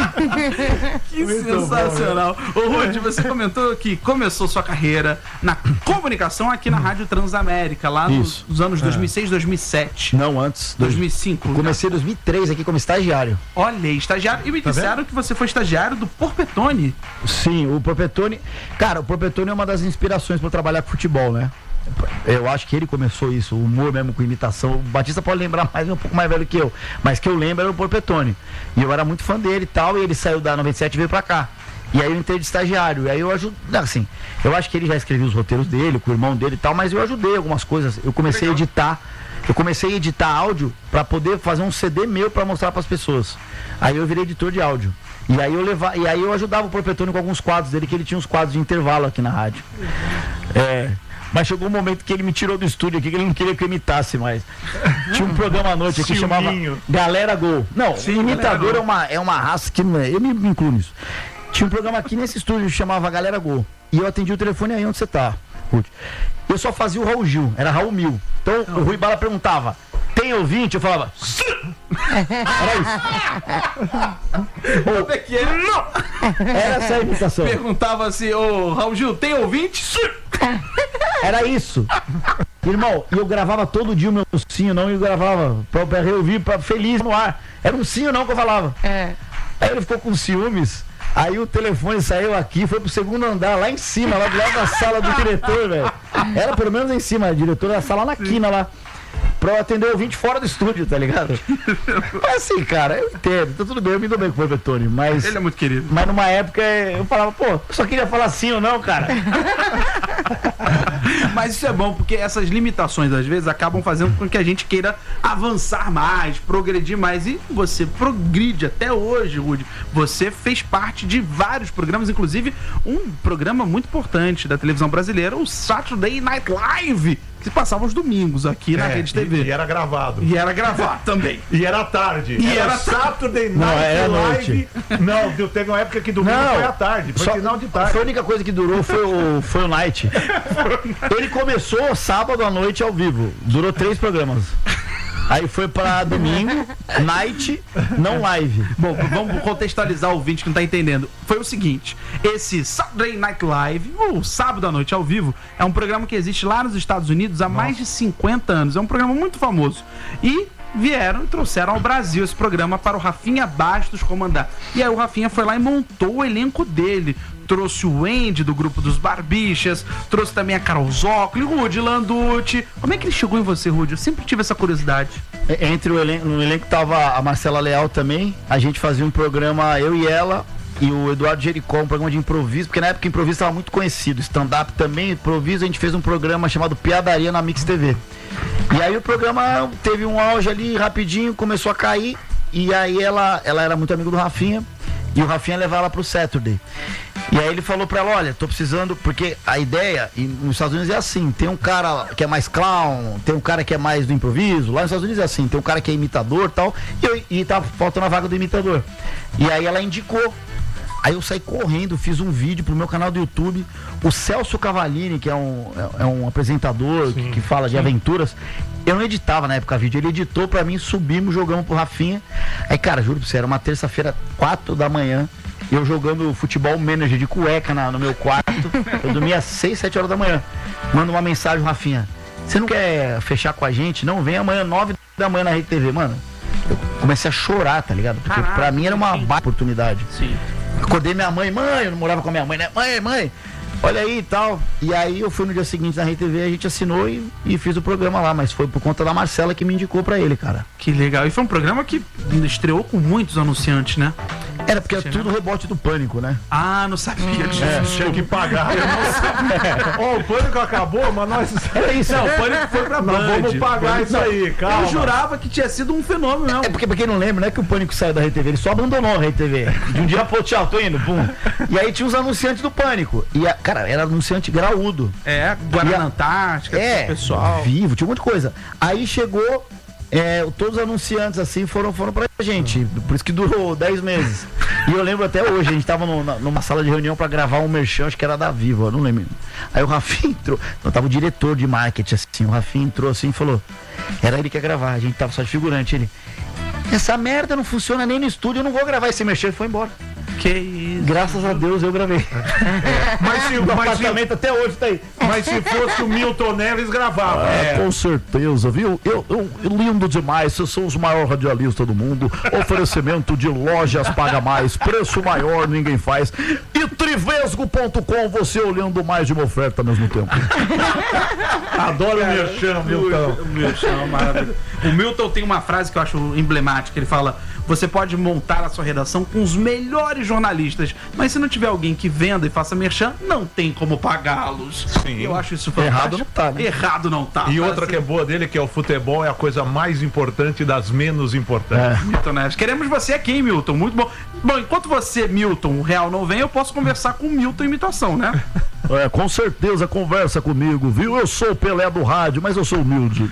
Que muito sensacional. Bom, ô, Rude, você comentou que começou sua carreira na comunicação aqui na Rádio Transamérica, lá nos, nos anos dois mil e seis, dois mil e sete. Não, antes. dois mil e cinco. Comecei em dois mil e três aqui como estagiário. Olha aí, estagiário. E me Tá disseram vendo? que você foi estagiário do Porpetone. Sim, o Porpetone... Cara, o Porpetone é uma das inspirações para trabalhar com futebol, né? Eu acho que ele começou isso, o humor mesmo com imitação. O Batista pode lembrar mais, um pouco mais velho que eu, mas que eu lembro era o Porpetone. E eu era muito fã dele e tal, e ele saiu da noventa e sete e veio pra cá. E aí eu entrei de estagiário, e aí eu ajudo, assim, eu acho que ele já escreveu os roteiros dele, com o irmão dele e tal, mas eu ajudei algumas coisas. Eu comecei Legal. a editar, eu comecei a editar áudio pra poder fazer um C D meu pra mostrar pras pessoas. Aí eu virei editor de áudio. E aí eu levava, e aí eu ajudava o Porpetone com alguns quadros dele, que ele tinha uns quadros de intervalo aqui na rádio. É... Mas chegou um momento que ele me tirou do estúdio aqui, que ele não queria que eu imitasse mais. Tinha um programa à noite aqui que chamava Galera Gol. Não, Sim, imitador é uma, é uma raça que não é. Eu me, me incluo nisso. Tinha um programa aqui nesse estúdio que chamava Galera Gol. E eu atendi o telefone aí onde você tá, Ruth. Eu só fazia o Raul Gil, era Raul Mil. Então o Rui Bala perguntava, tem ouvinte? Eu falava, sim! Era isso. Como é que é? Não! Era essa a imitação. Perguntava assim, ô Raul Gil, tem ouvinte? Sim! Era isso. Irmão, e eu gravava todo dia o meu sim ou não, e eu gravava pra, pra reouvir, pra feliz no ar. Era um sim ou não que eu falava. É. Aí ele ficou com ciúmes. Aí o telefone saiu aqui, foi pro segundo andar, lá em cima, lá do lado da sala do diretor, velho. Era pelo menos em cima, a diretora da sala na quina lá. Pra eu atender o ouvinte fora do estúdio, tá ligado? Mas assim, cara, eu entendo, tá tudo bem, eu me dou bem com o Porpetone, mas... Ele é muito querido. Mas numa época eu falava, pô, eu só queria falar sim ou não, cara. Mas isso é bom, porque essas limitações, às vezes, acabam fazendo com que a gente queira avançar mais, progredir mais. E você progride até hoje, Rude. Você fez parte de vários programas, inclusive um programa muito importante da televisão brasileira, o Saturday Night Live, que se passava aos domingos aqui na É, Rede T V. E, e era gravado. E era gravado também. E era tarde. E era era Saturday Night Não, era Live. Não, deu- teve uma época que domingo Não. foi à tarde. Foi Só- final de tarde. Foi a única coisa que durou foi o, foi o Night. Ele começou sábado à noite ao vivo. Durou três programas. Aí foi pra domingo, night, não live. Bom, vamos contextualizar o ouvinte que não tá entendendo. Foi o seguinte, esse Saturday Night Live, o Sábado à Noite ao Vivo, é um programa que existe lá nos Estados Unidos há mais de cinquenta anos. É um programa muito famoso. E vieram e trouxeram ao Brasil esse programa para o Rafinha Bastos comandar. E aí o Rafinha foi lá e montou o elenco dele. Trouxe o Andy do grupo dos Barbichas, trouxe também a Carol Zócoli, Rude Landucci. Como é que ele chegou em você, Rude? Eu sempre tive essa curiosidade. Entre o elenco, no elenco tava a Marcela Leal também. A gente fazia um programa, eu e ela, e o Eduardo Jericó, um programa de improviso, porque na época o improviso estava muito conhecido. Stand-up também, improviso, a gente fez um programa chamado Piadaria na Mix T V. E aí o programa teve um auge ali rapidinho, começou a cair, e aí ela, ela era muito amiga do Rafinha, e o Rafinha levava ela pro Saturday. E aí ele falou pra ela, olha, tô precisando, porque a ideia e nos Estados Unidos é assim, tem um cara que é mais clown, tem um cara que é mais do improviso, lá nos Estados Unidos é assim, tem um cara que é imitador e tal, e, eu, e tava faltando a vaga do imitador. E aí ela indicou. Aí eu saí correndo, fiz um vídeo pro meu canal do YouTube. O Celso Cavallini, que é um, é, é um apresentador que, que fala de aventuras, eu não editava na época vídeo, ele editou pra mim, subimos, jogamos pro Rafinha. Aí, cara, juro pra você, era uma terça-feira, quatro da manhã, eu jogando futebol manager de cueca na, no meu quarto. Eu dormia às seis, sete horas da manhã. Manda uma mensagem, Rafinha, você não quer fechar com a gente? Não, vem amanhã, nove da manhã na Rede T V, mano. Eu comecei a chorar, tá ligado? Porque Caraca, pra mim era uma baita oportunidade. Sim. Acordei minha mãe, mãe, eu não morava com a minha mãe, né? Mãe, mãe, olha aí e tal. E aí eu fui no dia seguinte na Rede T V, a gente assinou e, e fiz o programa lá, mas foi por conta da Marcela que me indicou pra ele, cara. Que legal. E foi um programa que estreou com muitos anunciantes, né? Era porque é tudo rebote do Pânico, né? Ah, não sabia disso. É, tinha que pagar. Eu não sabia. Ó, o Pânico acabou, mas nós... É isso, não, o Pânico foi pra Band. Nós vamos pagar isso aí, calma. Eu jurava que tinha sido um fenômeno, não. É porque, pra quem não lembra, não é que o Pânico saiu da Rede T V, ele só abandonou a Rede T V. De um dia pro outro, tchau, tô indo, pum. E aí tinha os anunciantes do Pânico. E, a, cara, era anunciante graúdo. É, Guaraná Antártica, é, pessoal. Vivo, tinha um monte de coisa. Aí chegou... É, todos os anunciantes assim foram, foram pra gente, por isso que durou dez meses. E eu lembro até hoje, a gente tava no, na, numa sala de reunião pra gravar um merchan, acho que era da Viva, eu não lembro. Aí o Rafinha entrou, não, tava o diretor de marketing assim, o Rafinha entrou assim e falou, era ele que ia gravar, a gente tava só de figurante, ele, essa merda não funciona nem no estúdio, eu não vou gravar esse merchan, e foi embora. Que isso. Graças a Deus eu gravei. É, mas se, o mas apartamento se, até hoje tá aí. Mas se fosse o Milton Neves, gravava. Ah, é. Com certeza, viu? Eu, eu, lindo demais, vocês são os maiores radialistas do mundo. Oferecimento de lojas paga mais, preço maior, ninguém faz. E trivesgo ponto com, você olhando mais de uma oferta ao mesmo tempo. Adoro o merchan, Milton. O merchan, maravilhoso. O Milton tem uma frase que eu acho emblemática, ele fala, você pode montar a sua redação com os melhores jornalistas, mas se não tiver alguém que venda e faça merchan, não tem como pagá-los. Sim. Eu acho isso fantástico. Errado não tá, né? Errado não tá. E tá outra assim. que é boa dele, que é o futebol, é a coisa mais importante das menos importantes. É. Milton Neves. Queremos você aqui, hein, Milton? Muito bom. Bom, enquanto você, Milton, o Real não vem, eu posso conversar com o Milton imitação, né? É, com certeza conversa comigo, viu? Eu sou o Pelé do rádio, mas eu sou humilde.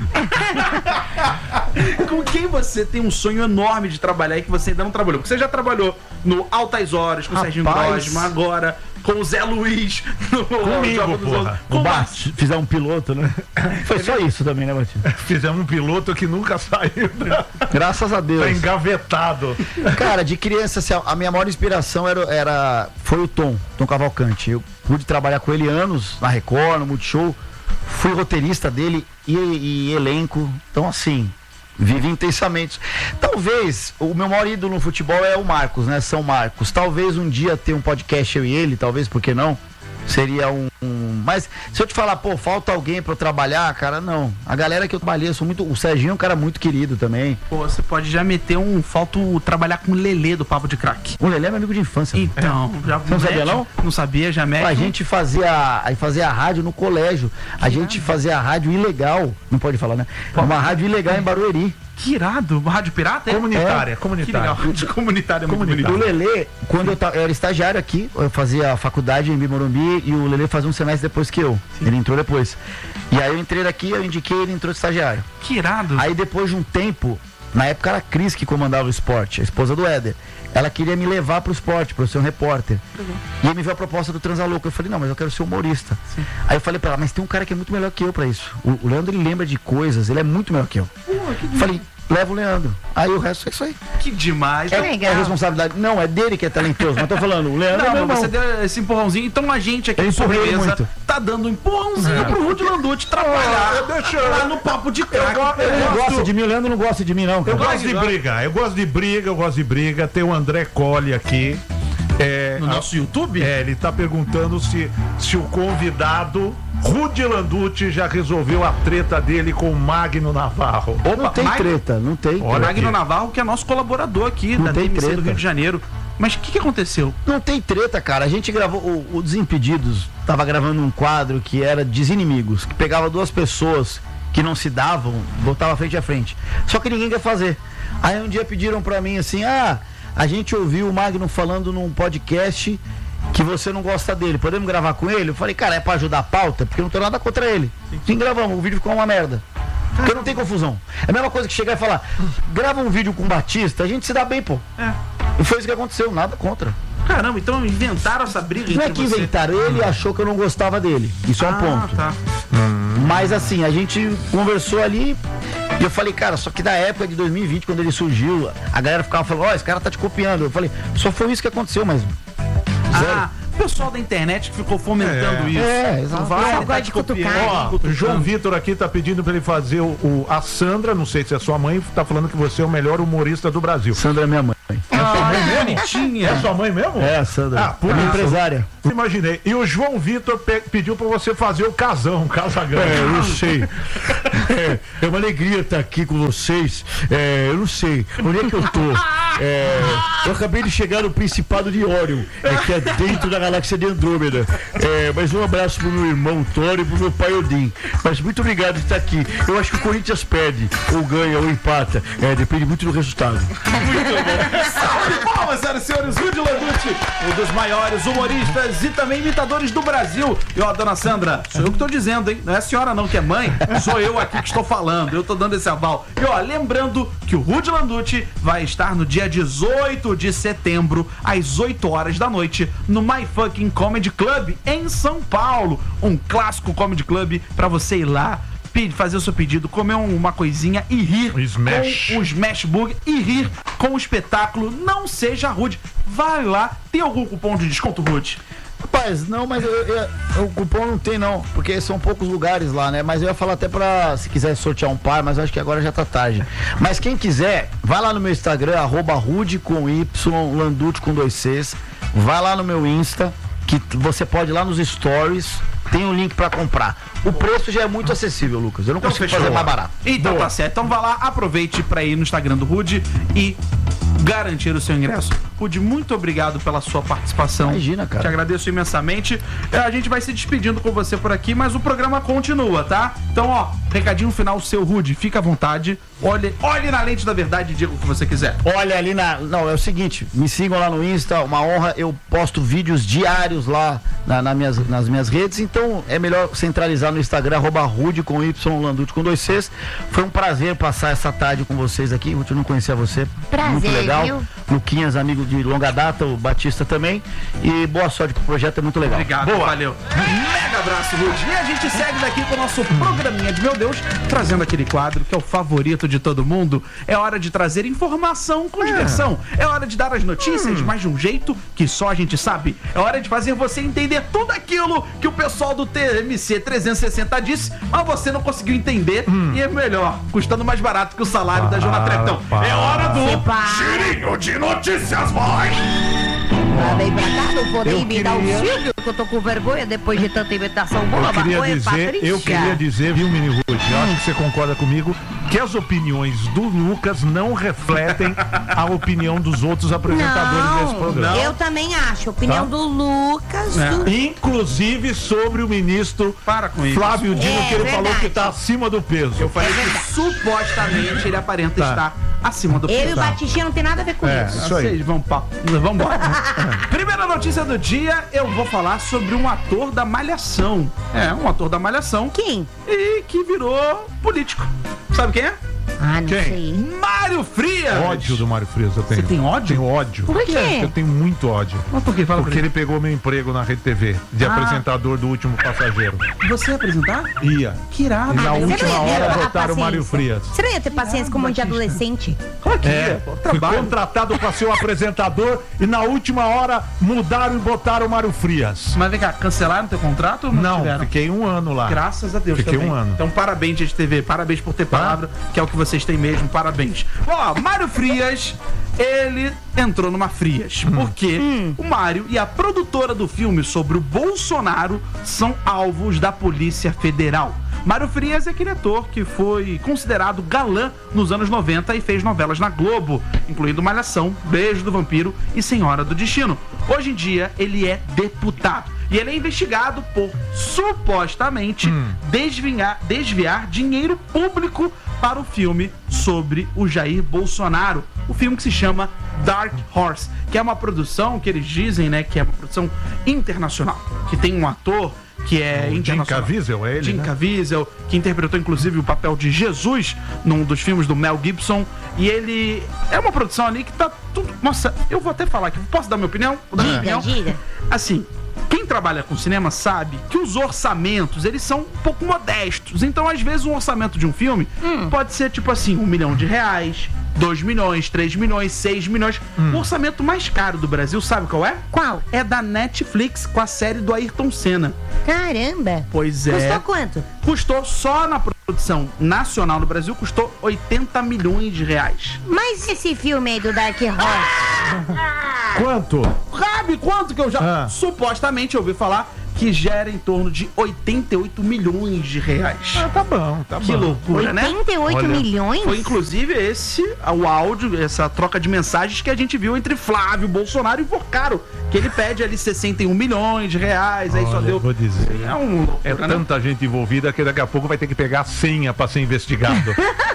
Com quem você tem um sonho enorme de trabalhar e que você ainda não trabalhou? Porque você já trabalhou no Altas Horas, com o Serginho Grosman, agora com o Zé Luiz, no Comigo, porra. Com Bate, fizeram um piloto, né? Foi só isso também, né, Batista? Fizemos um piloto que nunca saiu. Né? Graças a Deus. Tá engavetado. Cara, de criança, assim, a minha maior inspiração era, era, foi o Tom, Tom Cavalcante. Eu pude trabalhar com ele anos na Record, no Multishow. Fui roteirista dele e, e elenco. Então, assim, vivi intensamente. Talvez, o meu maior ídolo no futebol é o Marcos, né? São Marcos. Talvez um dia ter um podcast eu e ele, talvez, por que não? Seria um, um... Mas se eu te falar, pô, falta alguém pra eu trabalhar, cara, não. A galera que eu trabalhei, eu sou muito... O Serginho é um cara muito querido também. Pô, você pode já meter um... Falta trabalhar com o Lelê do Papo de Crack. O Lelê é meu amigo de infância. Então, já Você não sabia, não? Não sabia, já mete. A gente fazia, a fazia a rádio no colégio. A gente fazia a rádio ilegal. Não pode falar, né? Uma rádio ilegal em Barueri. Que irado, rádio pirata? É? Comunitária, É. comunitária. Que legal, rádio comunitária é muito bonito. O Lelê, quando eu, ta, eu era estagiário aqui, eu fazia a faculdade em Bimorumbi e o Lelê fazia um semestre depois que eu. Sim. Ele entrou depois. E aí eu entrei aqui, eu indiquei, ele entrou de estagiário. Que irado. Aí depois de um tempo, na época era a Cris que comandava o esporte, a esposa do Éder. Ela queria me levar pro esporte, pra eu ser um repórter. Uhum. E aí me veio a proposta do Transalouco. Eu falei, não, mas eu quero ser humorista. Sim. Aí eu falei pra ela, mas tem um cara que é muito melhor que eu pra isso. O, o Leandro, ele lembra de coisas, ele é muito melhor que eu. Uh, que falei, leva o Leandro. Aí o resto é isso aí. Que demais. É, é a responsabilidade. Não, é dele que é talentoso. Mas tô falando, o Leandro não, é meu mas irmão. você deu esse empurrãozinho. Então a gente aqui eu no Sobremesa muito. tá dando um empurrãozinho é. pro Rudy Landucci trabalhar ah, deixa eu... lá no Papo de Crack. Eu, eu, eu não gosto de mim, o Leandro não gosta de mim não, cara. Eu gosto de briga, eu gosto de briga, eu gosto de briga. Tem o André Colli aqui. É, no nosso a, YouTube? É, ele tá perguntando se, se o convidado Rudy Landucci já resolveu a treta dele com o Magno Navarro. Opa, não tem Mag... treta, não tem. Olha, Magno aqui. Navarro, que é nosso colaborador aqui não da tem D M C treta. do Rio de Janeiro. Mas o que, que aconteceu? Não tem treta, cara. A gente gravou o, o Desimpedidos, tava gravando um quadro que era Desinimigos, que pegava duas pessoas que não se davam, botava frente a frente. Só que ninguém quer fazer. Aí um dia pediram pra mim assim, ah, a gente ouviu o Magno falando num podcast que você não gosta dele, podemos gravar com ele? Eu falei, cara, é pra ajudar a pauta? Porque eu não tenho nada contra ele. Sim, gravamos, o vídeo ficou uma merda. Porque não tem confusão. É a mesma coisa que chegar e falar, grava um vídeo com o Batista, a gente se dá bem, pô. É. E foi isso que aconteceu, nada contra. Caramba, então inventaram essa briga. Não é que inventaram, ele achou que eu não gostava dele. Isso é um ah, ponto. Tá. Hum. Mas assim, a gente conversou ali e eu falei, cara, só que na época de dois mil e vinte, quando ele surgiu, a galera ficava falando, ó, oh, esse cara tá te copiando. Eu falei, só foi isso que aconteceu, mas... Ah, o pessoal da internet que ficou fomentando é. isso. É, exato. Vai, tá te copiando. Ó, o João Vitor aqui tá pedindo pra ele fazer o, o... A Sandra, não sei se é sua mãe, tá falando que você é o melhor humorista do Brasil. Sandra é minha mãe. É ah, sua mãe mesmo? Bonitinha. É sua mãe mesmo? É, a Sandra. Ah, por é empresária. Imaginei. E o João Vitor pe pediu pra você fazer o casão, o casagão. É, eu não sei. É, é uma alegria estar aqui com vocês. É, eu não sei. Onde é que eu tô? É, eu acabei de chegar no Principado de Órion, é, que é dentro da galáxia de Andrômeda. É, mas um abraço pro meu irmão Thor e pro meu pai Odin. Mas muito obrigado por estar aqui. Eu acho que o Corinthians perde, ou ganha, ou empata. É, depende muito do resultado. Muito bom. Salve de palmas, senhoras e senhores. Rudy Landucci, um dos maiores humoristas e também imitadores do Brasil. E ó, dona Sandra, sou eu que tô dizendo, hein? Não é a senhora não que é mãe, sou eu aqui que estou falando. Eu tô dando esse aval. E ó, lembrando que o Rudy Landucci vai estar no dia dezoito de setembro, às oito horas da noite, no My Fucking Comedy Club, em São Paulo. Um clássico comedy club pra você ir lá, fazer o seu pedido, comer uma coisinha e rir o Smash. com o Smash Burger e rir com o espetáculo. Não seja rude. Vai lá. Tem algum cupom de desconto, Rude? Rapaz, não, mas eu, eu, o cupom não tem não, porque são poucos lugares lá, né? Mas eu ia falar até pra, se quiser sortear um par, mas eu acho que agora já tá tarde. Mas quem quiser, vai lá no meu Instagram, arroba Rude com Y, Landucci com dois Cs. Vai lá no meu Insta, que você pode ir lá nos stories, tem um link pra comprar. O preço já é muito acessível, Lucas. Eu não então consigo fechou. fazer mais barato. Então Boa. Tá certo. Então vai lá, aproveite pra ir no Instagram do Rude e garantir o seu ingresso. Rude, muito obrigado pela sua participação. Imagina, cara. Te agradeço imensamente. A gente vai se despedindo com você por aqui, mas o programa continua, tá? Então, ó, recadinho final seu, Rude. Fica à vontade. Olhe, olhe na lente da verdade e diga o que você quiser. Olha ali na... Não, é o seguinte, me sigam lá no Insta, uma honra. Eu posto vídeos diários lá na, na minhas, nas minhas redes, então é melhor centralizar no Instagram, arroba Rude com Y, Landucci com dois Cs. Foi um prazer passar essa tarde com vocês aqui. Eu não conhecia você. Prazer, muito legal. viu? Luquinhas, amigo de longa data, o Batista também. E boa sorte pro projeto, é muito legal. Obrigado, Boa. Valeu. Mega abraço, Rude. E a gente segue daqui com o nosso programinha de Meu Deus, trazendo aquele quadro que é o favorito de todo mundo. É hora de trazer informação com diversão. É hora de dar as notícias, hum. mas de um jeito que só a gente sabe. É hora de fazer você entender tudo aquilo que o pessoal do T M C trezentos e sessenta disse, mas você não conseguiu entender. Hum. E é melhor, custando mais barato que o salário para, da Jonathan. para. É hora do Separa. Girinho de Notícias, vai! Ah, vem pra cá, não vou nem Eu imitar queria- o Silvio, que eu tô com vergonha depois de tanta imitação boa, Eu queria maconha, dizer, Patrícia. eu queria dizer, viu, Mini Rude? Eu acho que você concorda comigo que as opiniões do Lucas não refletem a opinião dos outros apresentadores desse programa. Não, eu também acho. Opinião Tá. do Lucas. É. Do... Inclusive sobre o ministro Para com isso. Flávio Dino, É, que ele verdade. falou que tá acima do peso. Eu falei que supostamente ele aparenta Tá. estar acima do Eu e peso. o Batistinha não tem nada a ver com É. isso. Isso aí. Vocês vão pa... Vamos embora. Primeira notícia do dia, eu vou falar sobre um ator da Malhação. É, um ator da Malhação Quem? e que virou político. Sabe quem é? Ah, não Quem? sei. Mário Frias. Ódio do Mário Frias eu tenho. Você tem ódio? Tenho ódio. Por quê? Eu tenho muito ódio. Mas por que? Fala Porque ele pegou meu emprego na Rede T V de Ah. apresentador do Último Passageiro. Você ia apresentar? Ia. Que irado. E na Você não última ia ter hora a botaram o paciência. Mário Frias. Você não ia ter paciência como um de adolescente? Claro que É, ia, pô, fui trabalho. contratado para ser o apresentador e na última hora mudaram e botaram o Mário Frias. Mas vem cá, cancelaram teu contrato ou não, Não, tiveram? fiquei um ano lá. Graças a Deus Fiquei também. um ano. Então parabéns, Rede T V. Parabéns por ter palavra, que é o que vocês têm mesmo. Parabéns. Bom, ó, Mário Frias, ele entrou numa Frias. Porque o Mário e a produtora do filme sobre o Bolsonaro são alvos da Polícia Federal. Mário Frias é aquele ator que foi considerado galã nos anos noventa e fez novelas na Globo, incluindo Malhação, Beijo do Vampiro e Senhora do Destino. Hoje em dia, ele é deputado. E ele é investigado por, supostamente, Hum. desviar, desviar dinheiro público para o filme sobre o Jair Bolsonaro. O filme que se chama Dark Horse, que é uma produção que eles dizem, né, que é uma produção internacional, que tem um ator que é o internacional. Jim Caviezel, é ele, Jim né? Caviezel, que interpretou inclusive o papel de Jesus num dos filmes do Mel Gibson. E ele é uma produção ali que tá tudo... Nossa, eu vou até falar aqui. Posso dar minha opinião? Vou dar minha Diga, opinião? diga. Assim, quem trabalha com cinema sabe que os orçamentos, eles são um pouco modestos. Então, às vezes, um orçamento de um filme hum. pode ser, tipo assim, um milhão de reais, dois milhões, três milhões, seis milhões. Hum. O orçamento mais caro do Brasil, sabe qual é? Qual? É da Netflix, com a série do Ayrton Senna. Caramba! Pois é. Custou quanto? Custou só na produção nacional no Brasil, custou oitenta milhões de reais. Mas esse filme aí do Dark Horse? Quanto? Sabe quanto que eu já... Ah. Supostamente eu ouvi falar que gera em torno de oitenta e oito milhões de reais. Ah, tá bom, tá Que bom. loucura, né? oitenta e oito Olha, milhões? Foi inclusive esse, o áudio, essa troca de mensagens que a gente viu entre Flávio Bolsonaro e Vorcaro, que ele pede ali sessenta e um milhões de reais, aí só Olha, deu... vou dizer. É um loucura, É né? tanta gente envolvida que daqui a pouco vai ter que pegar a senha pra ser investigado.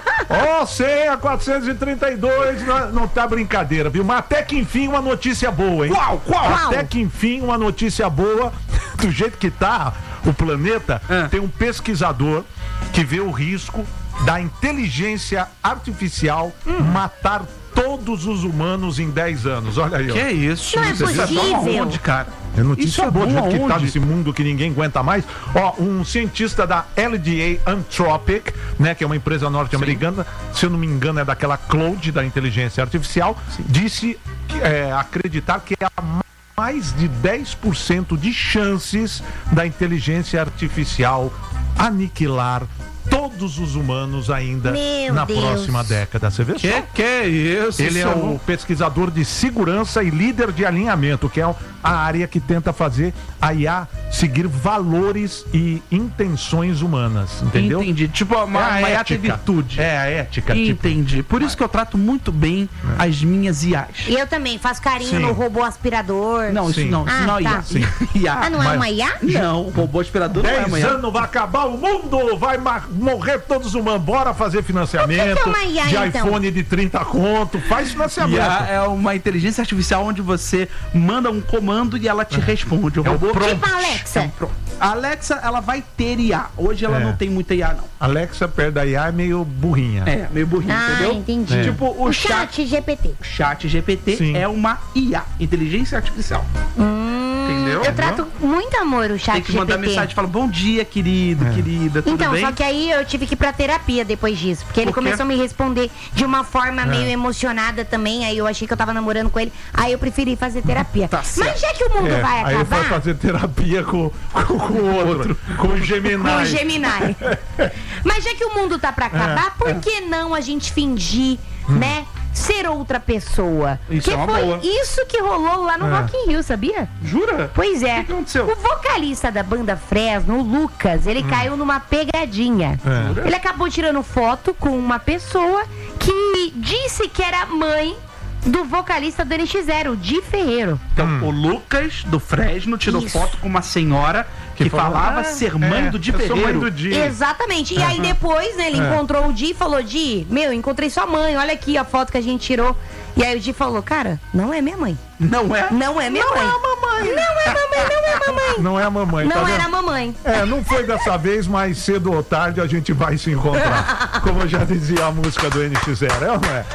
Ó, oh, senha quatrocentos e trinta e dois, não, não tá brincadeira, viu? Mas até que enfim uma notícia boa, hein? Qual? Qual? Até que enfim uma notícia boa, do jeito que tá o planeta, É. tem um pesquisador que vê o risco da inteligência artificial Hum. matar todos os humanos em dez anos. Olha aí, ó. Que isso? Não é Isso possível. bom aonde, cara? É notícia Isso é boa, do bom jeito que tá aonde? nesse mundo que ninguém aguenta mais. Ó, um cientista da L D A Anthropic, né, que é uma empresa norte-americana, se eu não me engano é daquela Cloud, da inteligência artificial, disse que, é, acreditar que há mais de dez por cento de chances da inteligência artificial aniquilar todos os humanos ainda Meu na Deus. próxima década. Você vê só? Que que é isso? Ele Isso é bom. o pesquisador de segurança e líder de alinhamento, que é a área que tenta fazer a I A seguir valores e intenções humanas, entendeu? Entendi. Tipo, uma, É a uma I A ética. tem virtude. É a ética, tipo. Entendi. Por isso que eu trato muito bem as minhas I As. E eu também faço carinho Sim. no robô aspirador. Não, isso Sim. não. Isso Ah, não é I A. tá. Sim. I A. Ah, não é Mas- uma I A? Não, o robô aspirador não é dez uma I A. anos vai acabar o mundo, vai ma- morrer todos os humanos. Bora fazer financiamento O que que é uma I A, de então? iPhone de trinta conto, faz financiamento. I A é uma inteligência artificial onde você manda um comando e ela te responde. O É o robô prompt. Tipo a Alexa. É um prompt. A Alexa, ela vai ter I A. Hoje ela É. não tem muita I A, não. Alexa perto da I A é meio burrinha. É, meio burrinho, Ah, entendeu? entendi. Tipo, o, O chat, chat G P T. chat G P T Sim. é uma I A, inteligência artificial. Entendeu? Eu trato muito amor o chat Tem que mandar G P T. mensagem e falar, bom dia, querido, querida, tudo Então, bem? só que aí eu tive que ir pra terapia depois disso. Porque ele Por quê? começou a me responder de uma forma meio emocionada também. Aí eu achei que eu tava namorando com ele. Aí eu preferi fazer terapia. Tá certo. Mas já que o mundo É, vai aí vai acabar fazer terapia com, com, com o outro, com o Gemini. com o Gemini. Mas já que o mundo tá pra acabar, É, por que não a gente fingir, né? Ser outra pessoa. Isso que é uma foi boa. isso que rolou lá no É. Rock in Rio, sabia? Jura? Pois é. O que que aconteceu? O vocalista da banda Fresno, o Lucas, ele caiu numa pegadinha. É. Ele acabou tirando foto com uma pessoa que disse que era mãe do vocalista do N X zero, o Di Ferreiro. Então, o Lucas do Fresno tirou Isso. foto com uma senhora que, Que falou, falava "Ah, ser mãe é, do Di eu sou mãe Ferreiro. do Di." Exatamente. E aí depois, né, ele É. encontrou o Di e falou: Di, meu, encontrei sua mãe, olha aqui a foto que a gente tirou. E aí o Di falou: cara, não é minha mãe. Não é? Não é minha Não mãe. é a mamãe. Não é mamãe, não é mamãe. Não é a mamãe, tá Não vendo? era mamãe. É, não foi dessa vez, mas cedo ou tarde a gente vai se encontrar. Como já dizia a música do N X zero, é ou não é?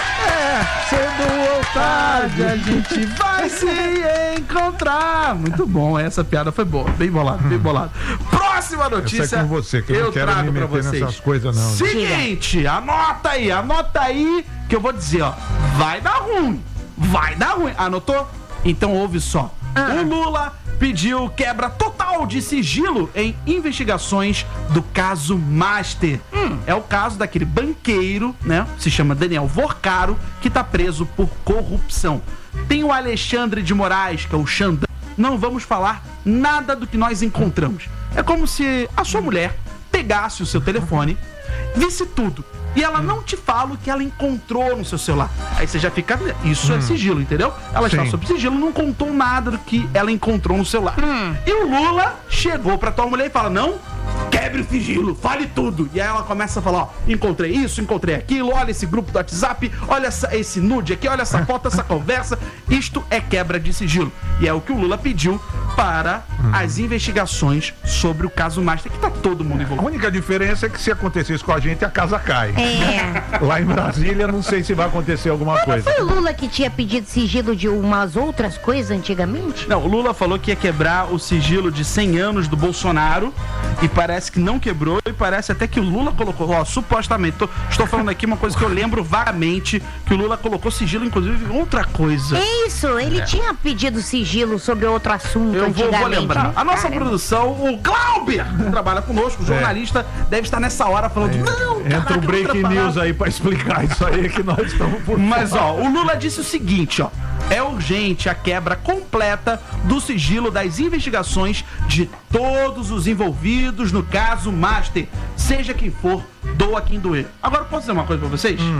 É, cedo ou tarde A gente vai se encontrar. Muito bom, essa piada foi boa. Bem bolado, bem bolado. Próxima notícia. Essa é com você, que eu não quero trago me pra meter vocês. nessas coisas, não. Seguinte, anota aí, anota aí que eu vou dizer, ó. Vai dar ruim. Vai dar ruim. Anotou? Então ouve só. O Lula pediu quebra total de sigilo em investigações do caso Master. Hum, é o caso daquele banqueiro, né? Se chama Daniel Vorcaro, que tá preso por corrupção. Tem o Alexandre de Moraes, que é o Xandão. Não vamos falar nada do que nós encontramos. É como se a sua mulher pegasse o seu telefone, visse tudo, e ela não te fala o que ela encontrou no seu celular. Aí você já fica... Isso é sigilo, entendeu? Ela está Sim. sob sigilo, não contou nada do que ela encontrou no celular. E o Lula chegou pra tua mulher e fala, não, quer quebre o sigilo, fale tudo. E aí ela começa a falar, ó, encontrei isso, encontrei aquilo, olha esse grupo do WhatsApp, olha essa, esse nude aqui, olha essa foto, essa conversa. Isto é quebra de sigilo. E é o que o Lula pediu para hum. as investigações sobre o caso Master, que tá todo mundo envolvido. A única diferença é que se acontecesse com a gente, a casa cai. É. Lá em Brasília, não sei se vai acontecer alguma Mas coisa. Não foi o Lula que tinha pedido sigilo de umas outras coisas antigamente? Não, o Lula falou que ia quebrar o sigilo de cem anos do Bolsonaro e parece que não quebrou e parece até que o Lula colocou, ó, supostamente, tô, estou falando aqui uma coisa que eu lembro vagamente, que o Lula colocou sigilo, inclusive, em outra coisa. É isso, ele é. tinha pedido sigilo sobre outro assunto eu vou, vou lembrar. Né? A nossa Cara. produção, o Glauber, que trabalha conosco, o jornalista, é. deve estar nessa hora falando, é. não, entra o breaking news aí pra explicar isso aí que nós estamos por Mas, ó, o Lula disse o seguinte, ó, é urgente a quebra completa do sigilo das investigações de todos os envolvidos no caso Master, seja quem for, doa quem doer. Agora, posso dizer uma coisa pra vocês? Hum.